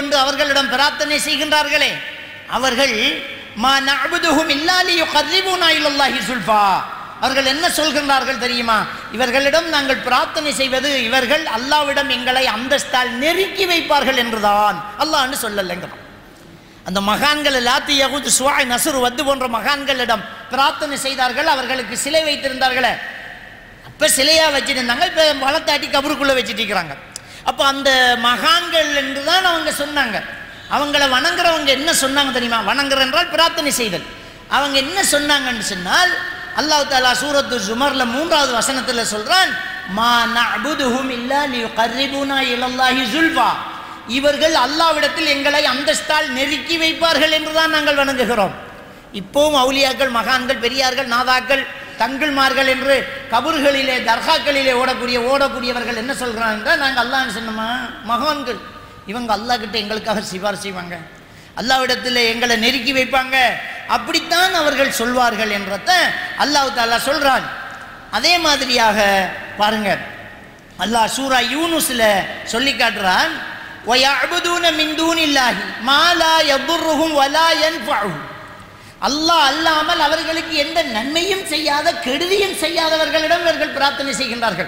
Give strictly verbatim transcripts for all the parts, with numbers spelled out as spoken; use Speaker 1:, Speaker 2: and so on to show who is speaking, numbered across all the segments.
Speaker 1: கொண்டு அவர்களிடம் பிரார்த்தனை செய்கின்றார்களே அவர்கள் மா நஅபுதுஹும் இல்லா லியுகர்ரிபூனா இலல்லாஹி ஸுல்ஃபா அவர்கள் என்ன சொல்கின்றார்கள் தெரியுமா? இவர்களிடம் நாங்கள் பிரார்த்தனை செய்வது இவர்கள் அல்லாஹ்விடம் எங்களை அந்தஸ்தால் நெருக்கி வைப்பார்கள் என்றுதான். அல்லாஹ்னு சொல்லலைங்கிறான். அந்த மகான்கள் லாத்தி யகூத் சுவாய் நஸ்ர் வத்து போன்ற மகான்களிடம் பிரார்த்தனை செய்தார்கள். அவர்களுக்கு சிலை வைத்திருந்தார்களே, அப்போ சிலையாக வச்சுருந்தாங்க, இப்போ வளர்த்தாட்டி கபருக்குள்ளே வச்சுட்டு இருக்கிறாங்க. அப்போ அந்த மகான்கள் என்று தான் அவங்க சொன்னாங்க. அவங்கள வணங்குறவங்க என்ன சொன்னாங்க தெரியுமா? வணங்குற என்றால் பிரார்த்தனை செய்தல். அவங்க என்ன சொன்னாங்கன்னு சொன்னால், அல்லாஹ் தஆலா சூரத்து ஜுமர்ல மூன்றாவது வசனத்தில் சொல்றான், மா நஅபுதுஹும் இல்லா லியுகர்ரிபூனா இலல்லாஹி ஸுல்ஃபா இவர்கள் அல்லாஹ்விடத்தில் எங்களை அந்தஸ்தால் நெருக்கி வைப்பார்கள் என்றுதான் நாங்கள் வணங்குகிறோம். இப்போவும் அவுலியாக்கள், மகான்கள், பெரியார்கள், நாதாக்கள், தங்கள்மார்கள் என்று கபர்களிலே தர்காக்களிலே ஓடக்கூடிய ஓடக்கூடியவர்கள் என்ன சொல்கிறாங்க என்றால், நாங்கள் அல்லாஹ்னு சொன்னோமா மகான்கள், இவங்க அல்லாஹ் கிட்ட எங்களுக்காக சிபாரிசு செய்வாங்க, அல்லாஹ்விடத்தில் எங்களை நெருக்கி வைப்பாங்க, அப்படித்தான் அவர்கள் சொல்வார்கள் என்றத அல்லாஹ் தஆலா சொல்றான். அதே மாதிரியாக பாருங்க, அல்லாஹ் சூரா யூனுஸ்ல சொல்லி காட்டுறான், வயஅபுதூன மின் தூனில்லாஹி மா லா யதுர்ருஹும் வலா யன்ஃபஉஹும் அல்லாஹ் அல்லாமல் அவர்களுக்கு எந்த நன்மையும் செய்யாத கெடுதியும் செய்யாதவர்களிடம் இவர்கள் பிரார்த்தனை செய்கின்றார்கள்.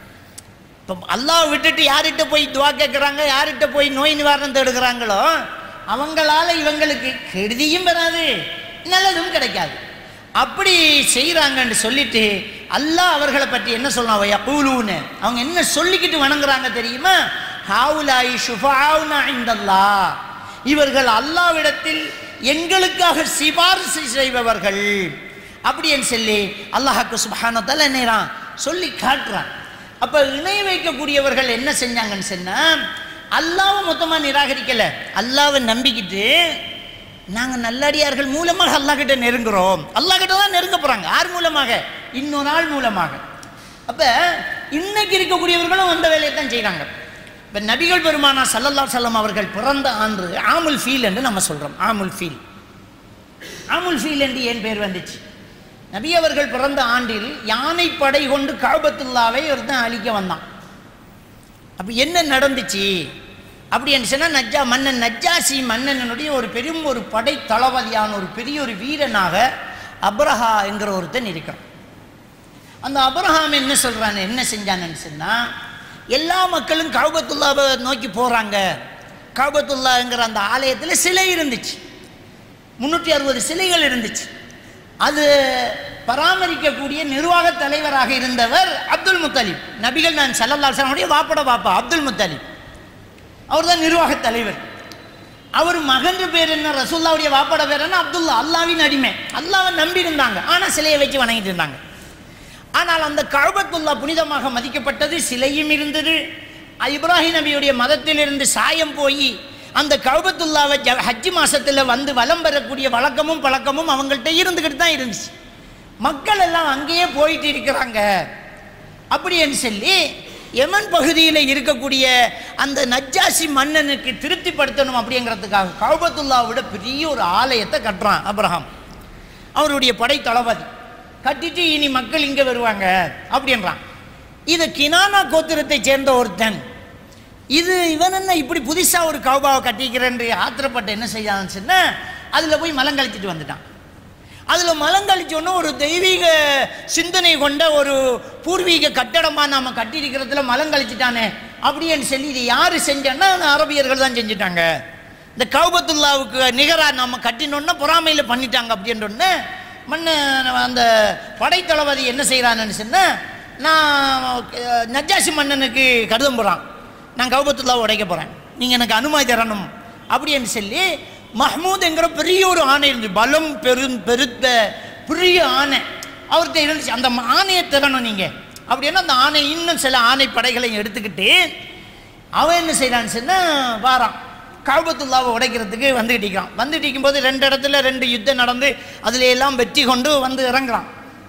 Speaker 1: இப்போ அல்லாஹ் விட்டுட்டு யார்கிட்ட போய் துவா கேட்குறாங்க, யார்கிட்ட போய் நோய் நிவாரணம் தேடுகிறாங்களோ அவங்களால இவங்களுக்கு கெடுதியும் வராது, நல்லதும் கிடைக்காது. அப்படி செய்கிறாங்கன்னு சொல்லிட்டு அல்லாஹ் அவர்களை பற்றி என்ன சொல்றான்? யகூலூன அவங்க என்ன சொல்லிக்கிட்டு வணங்குறாங்க தெரியுமா? ஹாவுலாயி ஷுஃபஆஉனா இன்தல்லாஹ் இவர்கள் அல்லாஹ்விடத்தில் எங்களுக்காக சிபாரிசு செய்பவர்கள் அப்படின்னு சொல்லி அல்லாஹ்க்கு சுப்ஹானஹு வ தஆலா நேரா சொல்லி காட்டுறான். அப்போ இணை வைக்கக்கூடியவர்கள் என்ன செஞ்சாங்கன்னு சொன்னால், அல்லாஹ்வை மொத்தமாக நிராகரிக்கலை, அல்லாஹ்வை நம்பிக்கிட்டு நாங்கள் நல்லடியார்கள் மூலமாக அல்லாஹ் கிட்ட நெருங்குறோம், அல்லாஹ் கிட்ட தான் நெருங்க போகிறாங்க. யார் மூலமாக? இன்னொரு ஆள் மூலமாக. அப்போ இன்னைக்கு இருக்கக்கூடியவர்களும் அந்த வேலையை தான் செய்கிறாங்க. இப்போ நபிகள் பெருமானா ஸல்லல்லாஹு அலைஹி வஸல்லம் அவர்கள் பிறந்த ஆண்டு ஆமுல் ஃபீல் என்று நம்ம சொல்கிறோம். ஆமுல் ஃபீல் ஆமுல் ஃபீல் என்று ஏன் பேர் வந்துச்சு? நபி அவர்கள் பிறந்த ஆண்டில் யானை படை கொண்டு கஅபத்துல்லாவை ஒருத்தன் அழிக்க வந்தான். அப்போ என்ன நடந்துச்சு அப்படின்னு சொன்னால், நஜ்ஜா மன்னன் நஜ்ஜாசி மன்னனுடைய ஒரு பெரும் ஒரு படை தளபதியான ஒரு பெரிய ஒரு வீரனாக அப்ரஹா என்கிற ஒருத்தன் இருக்கிறான். அந்த அப்ரஹாம் என்ன சொல்கிறான், என்ன செஞ்சான்னு சொன்னால், எல்லா மக்களும் கஅபத்துல்லாவை நோக்கி போகிறாங்க. கஅபத்துல்லாங்கிற அந்த ஆலயத்தில் சிலை இருந்துச்சு, முந்நூற்றி அறுபது சிலைகள் இருந்துச்சு. அது பராமரிக்கக்கூடிய நிர்வாக தலைவராக இருந்தவர் அப்துல் முத்தலிப். நபிகள் நான் ஸல்லல்லாஹு அலைஹி வஸல்லம் வாப்பட பாப்பா அப்துல் முத்தலிப், அவர் தான் நிர்வாக தலைவர். அவர் மகன் பேர் என்ன? ரசூலுல்லாவுடைய வாப்பட பேர் என்ன? அப்துல்லா. அல்லாஹ்வின் அடிமை, அல்லாஹ்வை நம்பி இருந்தாங்க, ஆனால் சிலையை வச்சு வணங்கிட்டு இருந்தாங்க. ஆனால் அந்த கஅபத்துல்லா புனிதமாக மதிக்கப்பட்டது, சிலையும் இருந்தது. இப்ராஹிம் நபியுடைய மதத்திலிருந்து சாயம் போய் அந்த கஅபத்துல்லாவை ஹஜ் மாசத்தில் வந்து வலம் பெறக்கூடிய வழக்கமும் பழக்கமும் அவங்கள்ட்ட இருந்துக்கிட்டு தான் இருந்துச்சு. மக்கள் எல்லாம் அங்கேயே போயிட்டு இருக்கிறாங்க. அப்படின்னு சொல்லி யமன் பகுதியில் இருக்கக்கூடிய அந்த நஜ்ஜாசி மன்னனுக்கு திருப்திப்படுத்தணும் அப்படிங்கிறதுக்காக கஅபத்துல்லாவோட பெரிய ஒரு ஆலயத்தை கட்டுறான் அப்ரஹாம். அவருடைய படை தளபதி கட்டிட்டு இனி மக்கள் இங்கே வருவாங்க அப்படின்றான். இது கினானா கோத்திரத்தை சேர்ந்த ஒருத்தன். இது இவன் என்ன இப்படி புதுசாக ஒரு கௌபாவை கட்டிக்கிறேன் ஆத்திரப்பட்டு என்ன செய்யான்னு சொன்னால், அதில் போய் மலங்கழிச்சிட்டு வந்துட்டான். அதில் மலங்கழிச்சோன்னு ஒரு தெய்வீக சிந்தனை கொண்ட ஒரு பூர்வீக கட்டடமாக நாம் கட்டியிருக்கிறதுல மலங்கழிச்சிட்டானே அப்படின்னு சொல்லி, இது யார் செஞ்சோன்னா அரபியர்கள் தான் செஞ்சுட்டாங்க. இந்த கஅபத்துல்லாவுக்கு நிகராக நம்ம கட்டினோன்னா பொறாமையில் பண்ணிட்டாங்க அப்படின்றோன்னு மன்ன அந்த படைத்தளபதி என்ன செய்கிறான்னு சொன்னால், நான் நஜ்ஜாசி மன்னனுக்கு கடிதம் போகிறான், நான் கஅபத்துல்லாவை உடைக்க போகிறேன், நீங்கள் எனக்கு அனுமதி தரணும் அப்படின்னு சொல்லி மஹ்மூத் என்கிற பெரிய ஒரு ஆணை இருந்து, பலம் பெரு பெருத்த பெரிய ஆணை அவர்கிட்ட இருந்துச்சு. அந்த ஆணையை தரணும் நீங்கள் அப்படின்னா, அந்த ஆணை இன்னும் சில ஆணை படைகளையும் எடுத்துக்கிட்டு அவன் என்ன செய்கிறான்னு சொன்னால், வாரான் கஅபத்துல்லாவை உடைக்கிறதுக்கு வந்துகிட்டு இருக்கிறான். வந்துட்டு இருக்கும்போது ரெண்டு இடத்துல ரெண்டு யுத்தம் நடந்து அதில் எல்லாம் வெற்றி கொண்டு வந்து இறங்குறான்.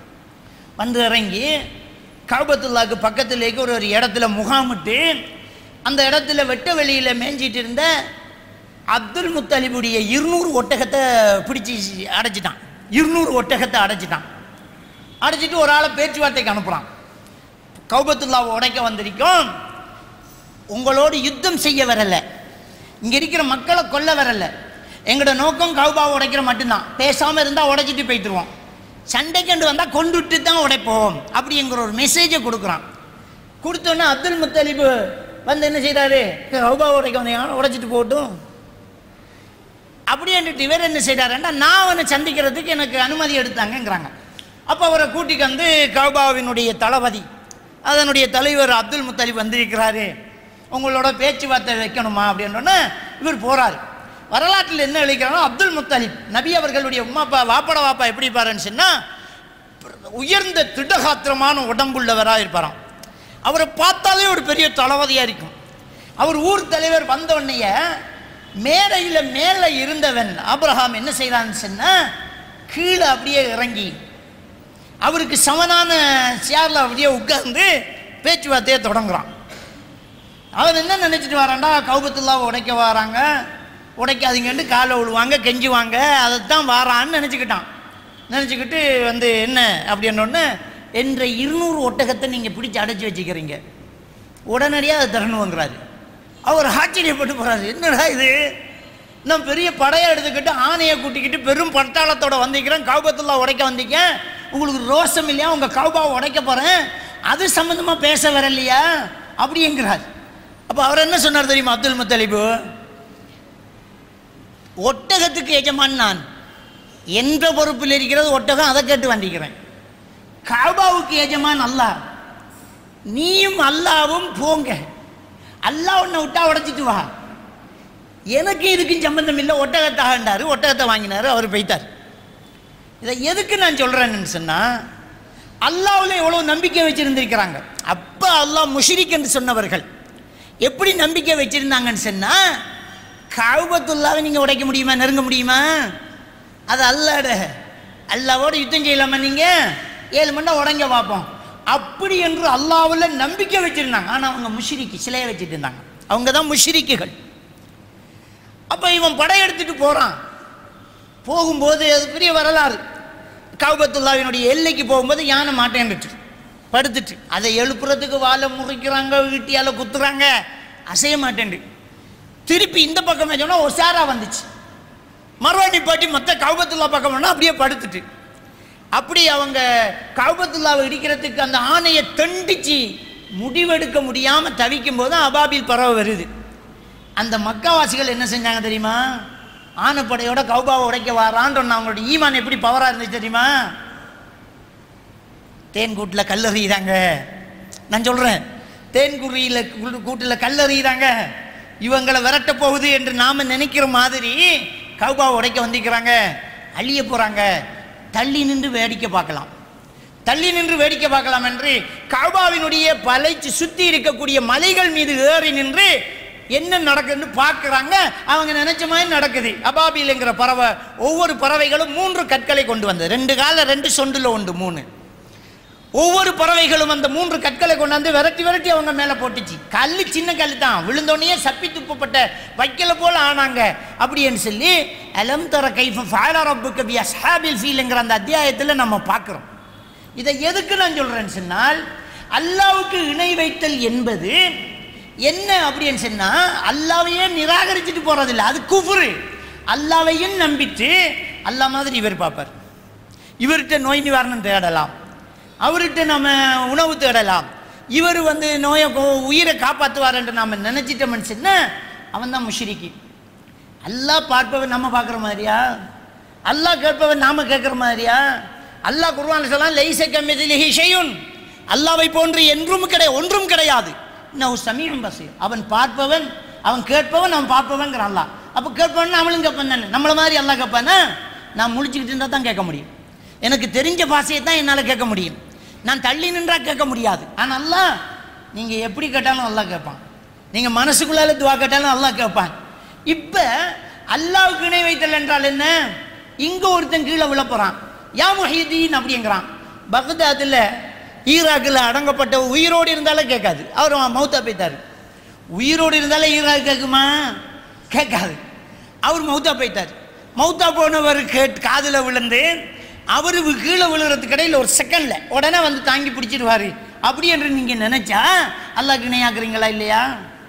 Speaker 1: வந்து இறங்கி கஅபத்துல்லாவுக்கு பக்கத்துலேக்கு ஒரு ஒரு இடத்துல முகாமிட்டு, அந்த இடத்துல வெட்ட வெளியில் மேய்ஞ்சிட்டு இருந்த அப்துல் முத்தலிபுடைய இருநூறு ஒட்டகத்தை பிடிச்சி அடைச்சிட்டான். இருநூறு ஒட்டகத்தை அடைச்சிட்டான். அடைச்சிட்டு ஒரு ஆளை பேச்சுவார்த்தைக்கு அனுப்புகிறான். கஅபத்துல்லாவை உடைக்க வந்திருக்கோம், உங்களோடு யுத்தம் செய்ய வரலை, இங்கே இருக்கிற மக்களை கொல்ல வரல, எங்களோட நோக்கம் கௌபாவை உடைக்கிற மட்டும்தான். பேசாமல் இருந்தால் உடைச்சிட்டு போய்த்துருவோம், சண்டைக்கண்டு வந்தால் கொண்டுட்டு தான் உடைப்போம் அப்படிங்கிற ஒரு மெசேஜை கொடுக்குறான். கொடுத்தோன்னே அப்துல் முத்தலிபு வந்து என்ன செய்கிறாரு, கௌபாவை உடைக்க வந்தீங்க உடைச்சிட்டு போகட்டும் அப்படின்ட்டு இவர் என்ன செய்கிறாருன்னா, நான் அவனை சந்திக்கிறதுக்கு எனக்கு அனுமதி எடுத்தாங்கங்கிறாங்க. அப்போ அவரை கூட்டிக்கு வந்து கௌபாவினுடைய தளபதி, அதனுடைய தலைவர் அப்துல் முத்தலிப் வந்திருக்கிறாரு, உங்களோட பேச்சுவார்த்தை வைக்கணுமா அப்படின்னோடனே இவர் போகிறார். வரலாற்றில் என்ன எழுதிக்கிறானோ, அப்துல் முத்தலிப் நபி அவர்களுடைய உமாப்பா வாப்பட வாப்பா எப்படி இருப்பாருன்னு சொன்னால் உயர்ந்த திடகாத்திரமான உடம்புள்ளவராக இருப்பாராம். அவரை பார்த்தாலே ஒரு பெரிய தளபதியாக இருக்கும். அவர் ஊர் தலைவர் வந்தோடனேய மேடையில் மேலே இருந்தவன் ஆபிரகாம் என்ன செய்கிறான்னு சொன்னால் கீழே அப்படியே இறங்கி அவருக்கு சமனான சேரில் அப்படியே உட்கார்ந்து பேச்சுவார்த்தையை தொடங்குறான். அவன் என்ன நினச்சிட்டு வரான்டா, கௌபத்துல்லாவை உடைக்க வராங்க, உடைக்காதீங்கன்னு காலை விழுவாங்க, கெஞ்சுவாங்க, அதைத்தான் வாரான்னு நினச்சிக்கிட்டான். நினச்சிக்கிட்டு வந்து என்ன அப்படின்னொன்னு, என்ற இருநூறு ஒட்டகத்தை நீங்கள் பிடிச்சி அடைச்சி வச்சுக்கிறீங்க, உடனடியாக அதை தரணுங்கிறாரு. அவர் ஆச்சரியப்பட்டு போகிறாரு, என்னடா இது, நான் பெரிய படையை எடுத்துக்கிட்டு ஆணையை கூட்டிக்கிட்டு பெரும் பட்டாளத்தோட வந்திருக்கிறேன், கௌபத்துல்லா உடைக்க வந்திக்க, உங்களுக்கு ரோஷம் இல்லையா, உங்கள் கௌபாவை உடைக்க போகிறேன், அது சம்மந்தமாக பேச வரலையா அப்படிங்கிறார். அப்போ அவர் என்ன சொன்னார் தெரியுமா, அப்துல் முத்தலிபு, ஒட்டகத்துக்கு எஜமான் நான், என்ற பொறுப்பில் இருக்கிறது ஒட்டகம், அதை கேட்டு வந்திக்கிறேன். கௌபாவுக்கு எஜமான் அல்லாஹ், நீயும் அல்லாவும் போங்க, அல்லாஹ் உன்னை விட்டா உடைச்சிட்டு வா, எனக்கு இதுக்கும் சம்பந்தம் இல்லை, ஒட்டகத்தை ஆண்டாரு, ஒட்டகத்தை வாங்கினாரு, அவர் போய்த்தார். இதை எதுக்கு நான் சொல்கிறேன்னு சொன்னால், அல்லாஹ்வுல எவ்வளோ நம்பிக்கை வச்சுருந்துருக்கிறாங்க. அப்போ அல்லாஹ் முஷ்ரிக் என்று சொன்னவர்கள் எப்படி நம்பிக்கை வச்சுருந்தாங்கன்னு சொன்னால், கௌபத்துல்லாவை நீங்கள் உடைக்க முடியுமா, நெருங்க முடியுமா, அது அல்லாட, அல்லாவோட யுத்தம் செய்யலாமா, நீங்கள் ஏழு மணி உடைங்க பார்ப்போம் அப்படி என்று அல்லாஹ்வுல நம்பிக்கை வச்சுருந்தாங்க. ஆனால் அவங்க முஷ்ரிக்கு சிலையை வச்சுட்டு இருந்தாங்க, அவங்க தான் முஷ்ரிக்குகள். அப்போ இவன் படையெடுத்துட்டு போகிறான். போகும்போது அது பெரிய வரலாறு. கௌபத்துல்லாவினுடைய எல்லைக்கு போகும்போது யானை மாட்டேன்னுட்டு படுத்துட்டு, அதை எழுப்புறதுக்கு வாழை முறிக்கிறாங்க, வீட்டியால் குத்துறாங்க, அசைய மாட்டேன். திருப்பி இந்த பக்கம் சொன்னால் ஒசாரா வந்துச்சு, மறுவாடி பாட்டி மற்ற கௌபத்துல்லா பக்கம் வேணால் அப்படியே படுத்துட்டு, அப்படி அவங்க கௌபத்துல்லாவை இடிக்கிறதுக்கு அந்த ஆணையை தண்டிச்சு முடிவெடுக்க முடியாமல் தவிக்கும் போது அபாபில் பறவை வருது. அந்த மக்காவாசிகள் என்ன செஞ்சாங்க தெரியுமா, ஆனைப்படையோட கௌபாவை உடைக்க வாரான்னு அவங்களோட ஈமான் எப்படி பவராக இருந்துச்சு தெரியுமா, தேன் கூட்டில் கல்லறிகிறாங்க. நான் சொல்கிறேன், தேன் குறியில் கூட்டில் கல்லறிகிறாங்க, இவங்களை விரட்ட போகுது என்று நாம் நினைக்கிற மாதிரி கௌபாவை உடைக்க வந்திருக்கிறாங்க, அழிய போகிறாங்க, தள்ளி நின்று வேடிக்கை பார்க்கலாம், தள்ளி நின்று வேடிக்கை பார்க்கலாம் என்று கௌபாவினுடைய பலைச்சு சுற்றி இருக்கக்கூடிய மலைகள் மீது ஏறி நின்று என்ன நடக்குதுன்னு பார்க்குறாங்க. அவங்க நினைச்ச மாதிரி நடக்குது. அபாபில்ங்கிற பறவை, ஒவ்வொரு பறவைகளும் மூன்று கற்களை கொண்டு வந்தது, ரெண்டு கால ரெண்டு சொண்டுல உண்டு மூணு. ஒவ்வொரு பறவைகளும் அந்த மூன்று கற்களை கொண்டாந்து விரட்டி விரட்டி அவங்க மேலே போட்டுச்சு. கல் சின்ன கல் தான், விழுந்தோடனே சப்பி துப்பப்பட்ட வைக்கல போல ஆனாங்க அப்படின்னு சொல்லி அலம் தர கைஃப ஃபஅல ரப்புக பி அஸ்ஹாபில் ஃபீல்ங்கிற அந்த அத்தியாயத்தில் நம்ம பார்க்குறோம். இதை எதுக்கு நான் சொல்கிறேன்னு சொன்னால், அல்லாவுக்கு இணை வைத்தல் என்பது என்ன அப்படின்னு சொன்னால், அல்லாவையே நிராகரிச்சுட்டு போகிறதில்லை, அது குஃப்ரு. அல்லாவையும் நம்பிட்டு அல்லா மாதிரி இவர் பார்ப்பார், இவர்கிட்ட நோய் நிவாரணம் தேடலாம், அவர்கிட்ட நம்ம உணவு தேடலாம், இவர் வந்து நோயை உயிரை காப்பாற்றுவார் என்று நாம் நினச்சிட்டோம்னு சொன்னால் அவன் தான் முஷ்ரிக்கி. அல்லாஹ் பார்ப்பவன் நம்ம பார்க்குற மாதிரியா, அல்லாஹ் கேட்பவன் நாம் கேட்குற மாதிரியா? அல்லாஹ் குர்ஆன்ல சொல்லலாம், லைஸ கமிஸ்லிஹி ஷைஉன், அல்லாஹ்வை போன்று என்றும் கிடையாது, ஒன்றும் கிடையாது. இன்னஹு ஸமீஉன் பஸீர், அவன் பார்ப்பவன், அவன் கேட்பவன், அவன் பார்ப்பவன்ங்கிற அல்லாஹ். அப்போ கேட்பவன் நம்மளும் கேட்பேன் தானே, நம்மளை மாதிரி அல்லாஹ் கேட்பானா? நான் முழிச்சுக்கிட்டு இருந்தால் தான் கேட்க முடியும், எனக்கு தெரிஞ்ச பாஷையை தான் என்னால் கேட்க முடியும், நான் தள்ளி நின்றா கேட்க முடியாது. ஆனால் அல்லாஹ் நீங்கள் எப்படி கேட்டாலும் அல்லாஹ் கேட்பான், நீங்கள் மனசுக்குள்ளால துவா கேட்டாலும் அல்லாஹ் கேட்பான். இப்போ அல்லாஹ்வுக்கு இணை வைத்தல் என்றால் என்ன? இங்கே ஒருத்தன் கீழே விழ போகிறான், யா முஹிதீன் அப்படிங்கிறான். பக்தாத்தில் ஈராக்கில் அடங்கப்பட்ட உயிரோடு இருந்தாலும் கேட்காது, அவர் மௌத்தா போய்த்தார். உயிரோடு இருந்தாலும் ஈராக் கேட்குமா? கேட்காது, அவர் மௌத்தா போய்த்தார். மௌத்தா போனவர் கேட் காதில் விழுந்து அவர் கீழே விழுகிறதுக்கு இடையில் ஒரு செகண்டில் உடனே வந்து தாங்கி பிடிச்சிடுவார். அப்படி என்று நீங்கள் நினச்சா அல்லாஹ்க்கு இணையாக்குறீங்களா இல்லையா?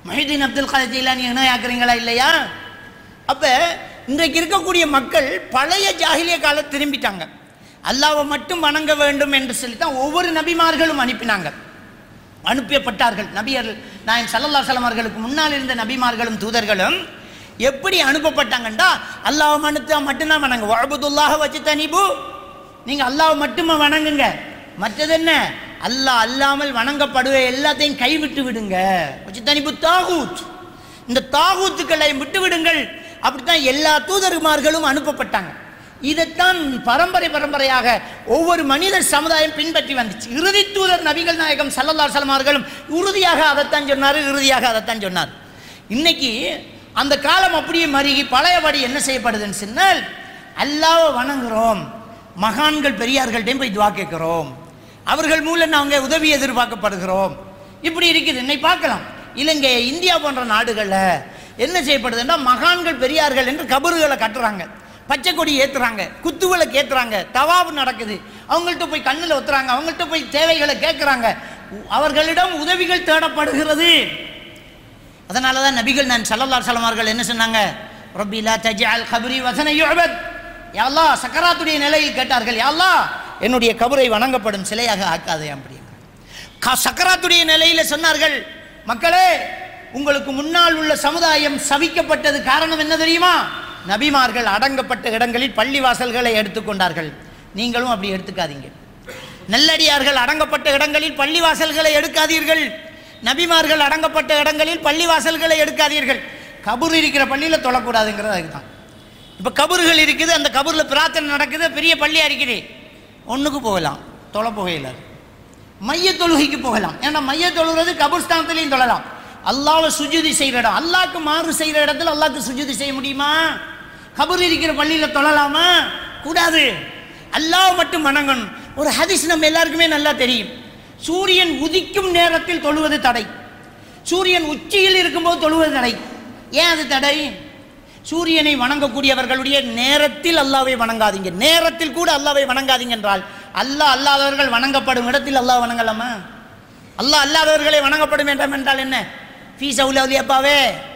Speaker 1: முஹிதீன் அப்துல் காதர் ஜீலானி இணையாக்குறீங்களா இல்லையா? அப்ப இன்றைக்கு இருக்கக்கூடிய மக்கள் பழைய ஜாஹிலிய காலத்தை திரும்பிட்டாங்க. அல்லாஹ்வை மட்டும் வணங்க வேண்டும் என்று சொல்லித்தான் ஒவ்வொரு நபிமார்களும் அனுப்பினாங்க, அனுப்பப்பட்டார்கள். நபியர்கள் நாயகம் ஸல்லல்லாஹு அலைஹி வஸல்லம் அவர்களுக்கு முன்னால் இருந்த நபிமார்களும் தூதர்களும் எப்படி அனுப்பப்பட்டாங்கண்டா, அல்லாஹ்வை மட்டும் மட்டும்தான் வணங்க, வஅபுதுல்லாஹ வஜ்தனிபு, நீங்க அல்லாஹ்வை மட்டுமே வணங்குங்க, மற்றது என்ன அல்லாஹ் அல்லாமல் வணங்கப்படுவ எல்லாத்தையும் கைவிட்டு விடுங்க. வஜ்தனிபு தாகூத், இந்த தாகூத்துக்களை விட்டு விடுங்கள். அப்படித்தான் எல்லா தூதர்மார்களும் அனுப்பப்பட்டாங்க. இதைத்தான் பரம்பரை பரம்பரையாக ஒவ்வொரு மனித சமுதாயம் பின்பற்றி வந்துச்சு. இறுதி தூதர் நபிகள் நாயகம் ஸல்லல்லாஹு அலைஹி வஸல்லம் அவர்களும் உறுதியாக அதைத்தான் சொன்னார், இறுதியாக அதைத்தான் சொன்னார். இன்னைக்கு அந்த காலம் அப்படியே மருகி பழையபடி என்ன செய்யப்படுதுன்னு சொன்னால், அல்லாஹ்வை வணங்குறோம், மகான்கள் பெரியார்கள்ட்டையும் போய் துவா கேட்கிறோம், அவர்கள் மூலம் நாங்கள் உதவி எதிர்பார்க்கப்படுகிறோம். இப்படி இருக்குது. இன்னைக்கு பார்க்கலாம் இலங்கை, இந்தியா போன்ற நாடுகளில் என்ன செய்யப்படுதுன்னா, மகான்கள் பெரியார்கள் என்று கபறுகளை கட்டுறாங்க, பச்சை கொடி ஏற்றுறாங்க, குத்துவிளக்கு ஏற்றுறாங்க, தவாபு நடக்குது, அவங்கள்ட்ட போய் கண்ணில் ஒத்துறாங்க, அவங்கள்ட்ட போய் தேவைகளை கேட்குறாங்க, அவர்களிடம் உதவிகள் தேடப்படுகிறது. அதனால தான் நபிகள் நான் ஸல்லல்லாஹு அலைஹி வஸல்லம் அவர்கள் என்ன சொன்னாங்க, ரப்பி லா தஜ்அல் கப்ரி வஸன யுஅபத், யா அல்லாஹ், சக்கராத்துடைய நிலையில் கேட்டார்கள், யா அல்லாஹ் என்னுடைய கபரை வணங்கப்படும் சிலையாக ஆக்காதே அப்படிங்க. சக்கராத்துடைய நிலையில் சொன்னார்கள், மக்களே உங்களுக்கு முன்னால் உள்ள சமுதாயம் சபிக்கப்பட்டது, காரணம் என்ன தெரியுமா? நபிமார்கள் அடங்கப்பட்ட இடங்களில் பள்ளிவாசல்களை எடுத்துக்கொண்டார்கள், நீங்களும் அப்படி எடுத்துக்காதீங்க. நல்லடியார்கள் அடங்கப்பட்ட இடங்களில் பள்ளிவாசல்களை எடுக்காதீர்கள், நபிமார்கள் அடங்கப்பட்ட இடங்களில் பள்ளிவாசல்களை எடுக்காதீர்கள். கபூர் இருக்கிற பள்ளியில் தொழக்கூடாதுங்கிறது அதுதான். இப்போ கபூர்கள் இருக்குது, அந்த கபூரில் பிரார்த்தனை நடக்குது, பெரிய பள்ளியாக இருக்குது, ஒன்றுக்கு போகலாம், தொலை போகையிலாது. மைய தொழுகைக்கு போகலாம், ஏன்னா மைய தொழுகிறது கபூர்ஸ்தானத்திலையும் தொழலாம். அல்லாஹ்வை சுஜூதி செய்கிற இடம், அல்லாஹ்க்கு மாறு செய்கிற இடத்துல அல்லாஹ்க்கு சுஜூதி செய்ய முடியுமா? கபூர் இருக்கிற பள்ளியில் தொழலாமா? கூடாது. அல்லாஹ் மட்டும் வணங்கணும். ஒரு ஹதீஸ் நம்ம எல்லாருக்குமே நல்லா தெரியும், சூரியன் உதிக்கும் நேரத்தில் தொழுவது தடை, சூரியன் உச்சியில் இருக்கும்போது தொழுவது தடை. ஏன் அது தடை? சூரியனை வணங்கக்கூடியவர்களுடைய நேரத்தில் அல்லாஹ்வை வணங்காதீங்க, நேரத்தில் கூட அல்லாஹ்வை வணங்காதீங்க என்றால், அல்லாஹ் அல்லாதவர்கள் வணங்கப்படும் இடத்தில் அல்லாஹ் வணங்கலாமா? அல்லாஹ் அல்லாதவர்களை வணங்கப்படும் என்றால் என்றால் என்ன? ஃபீஸ் அவுலி அப்பாவே,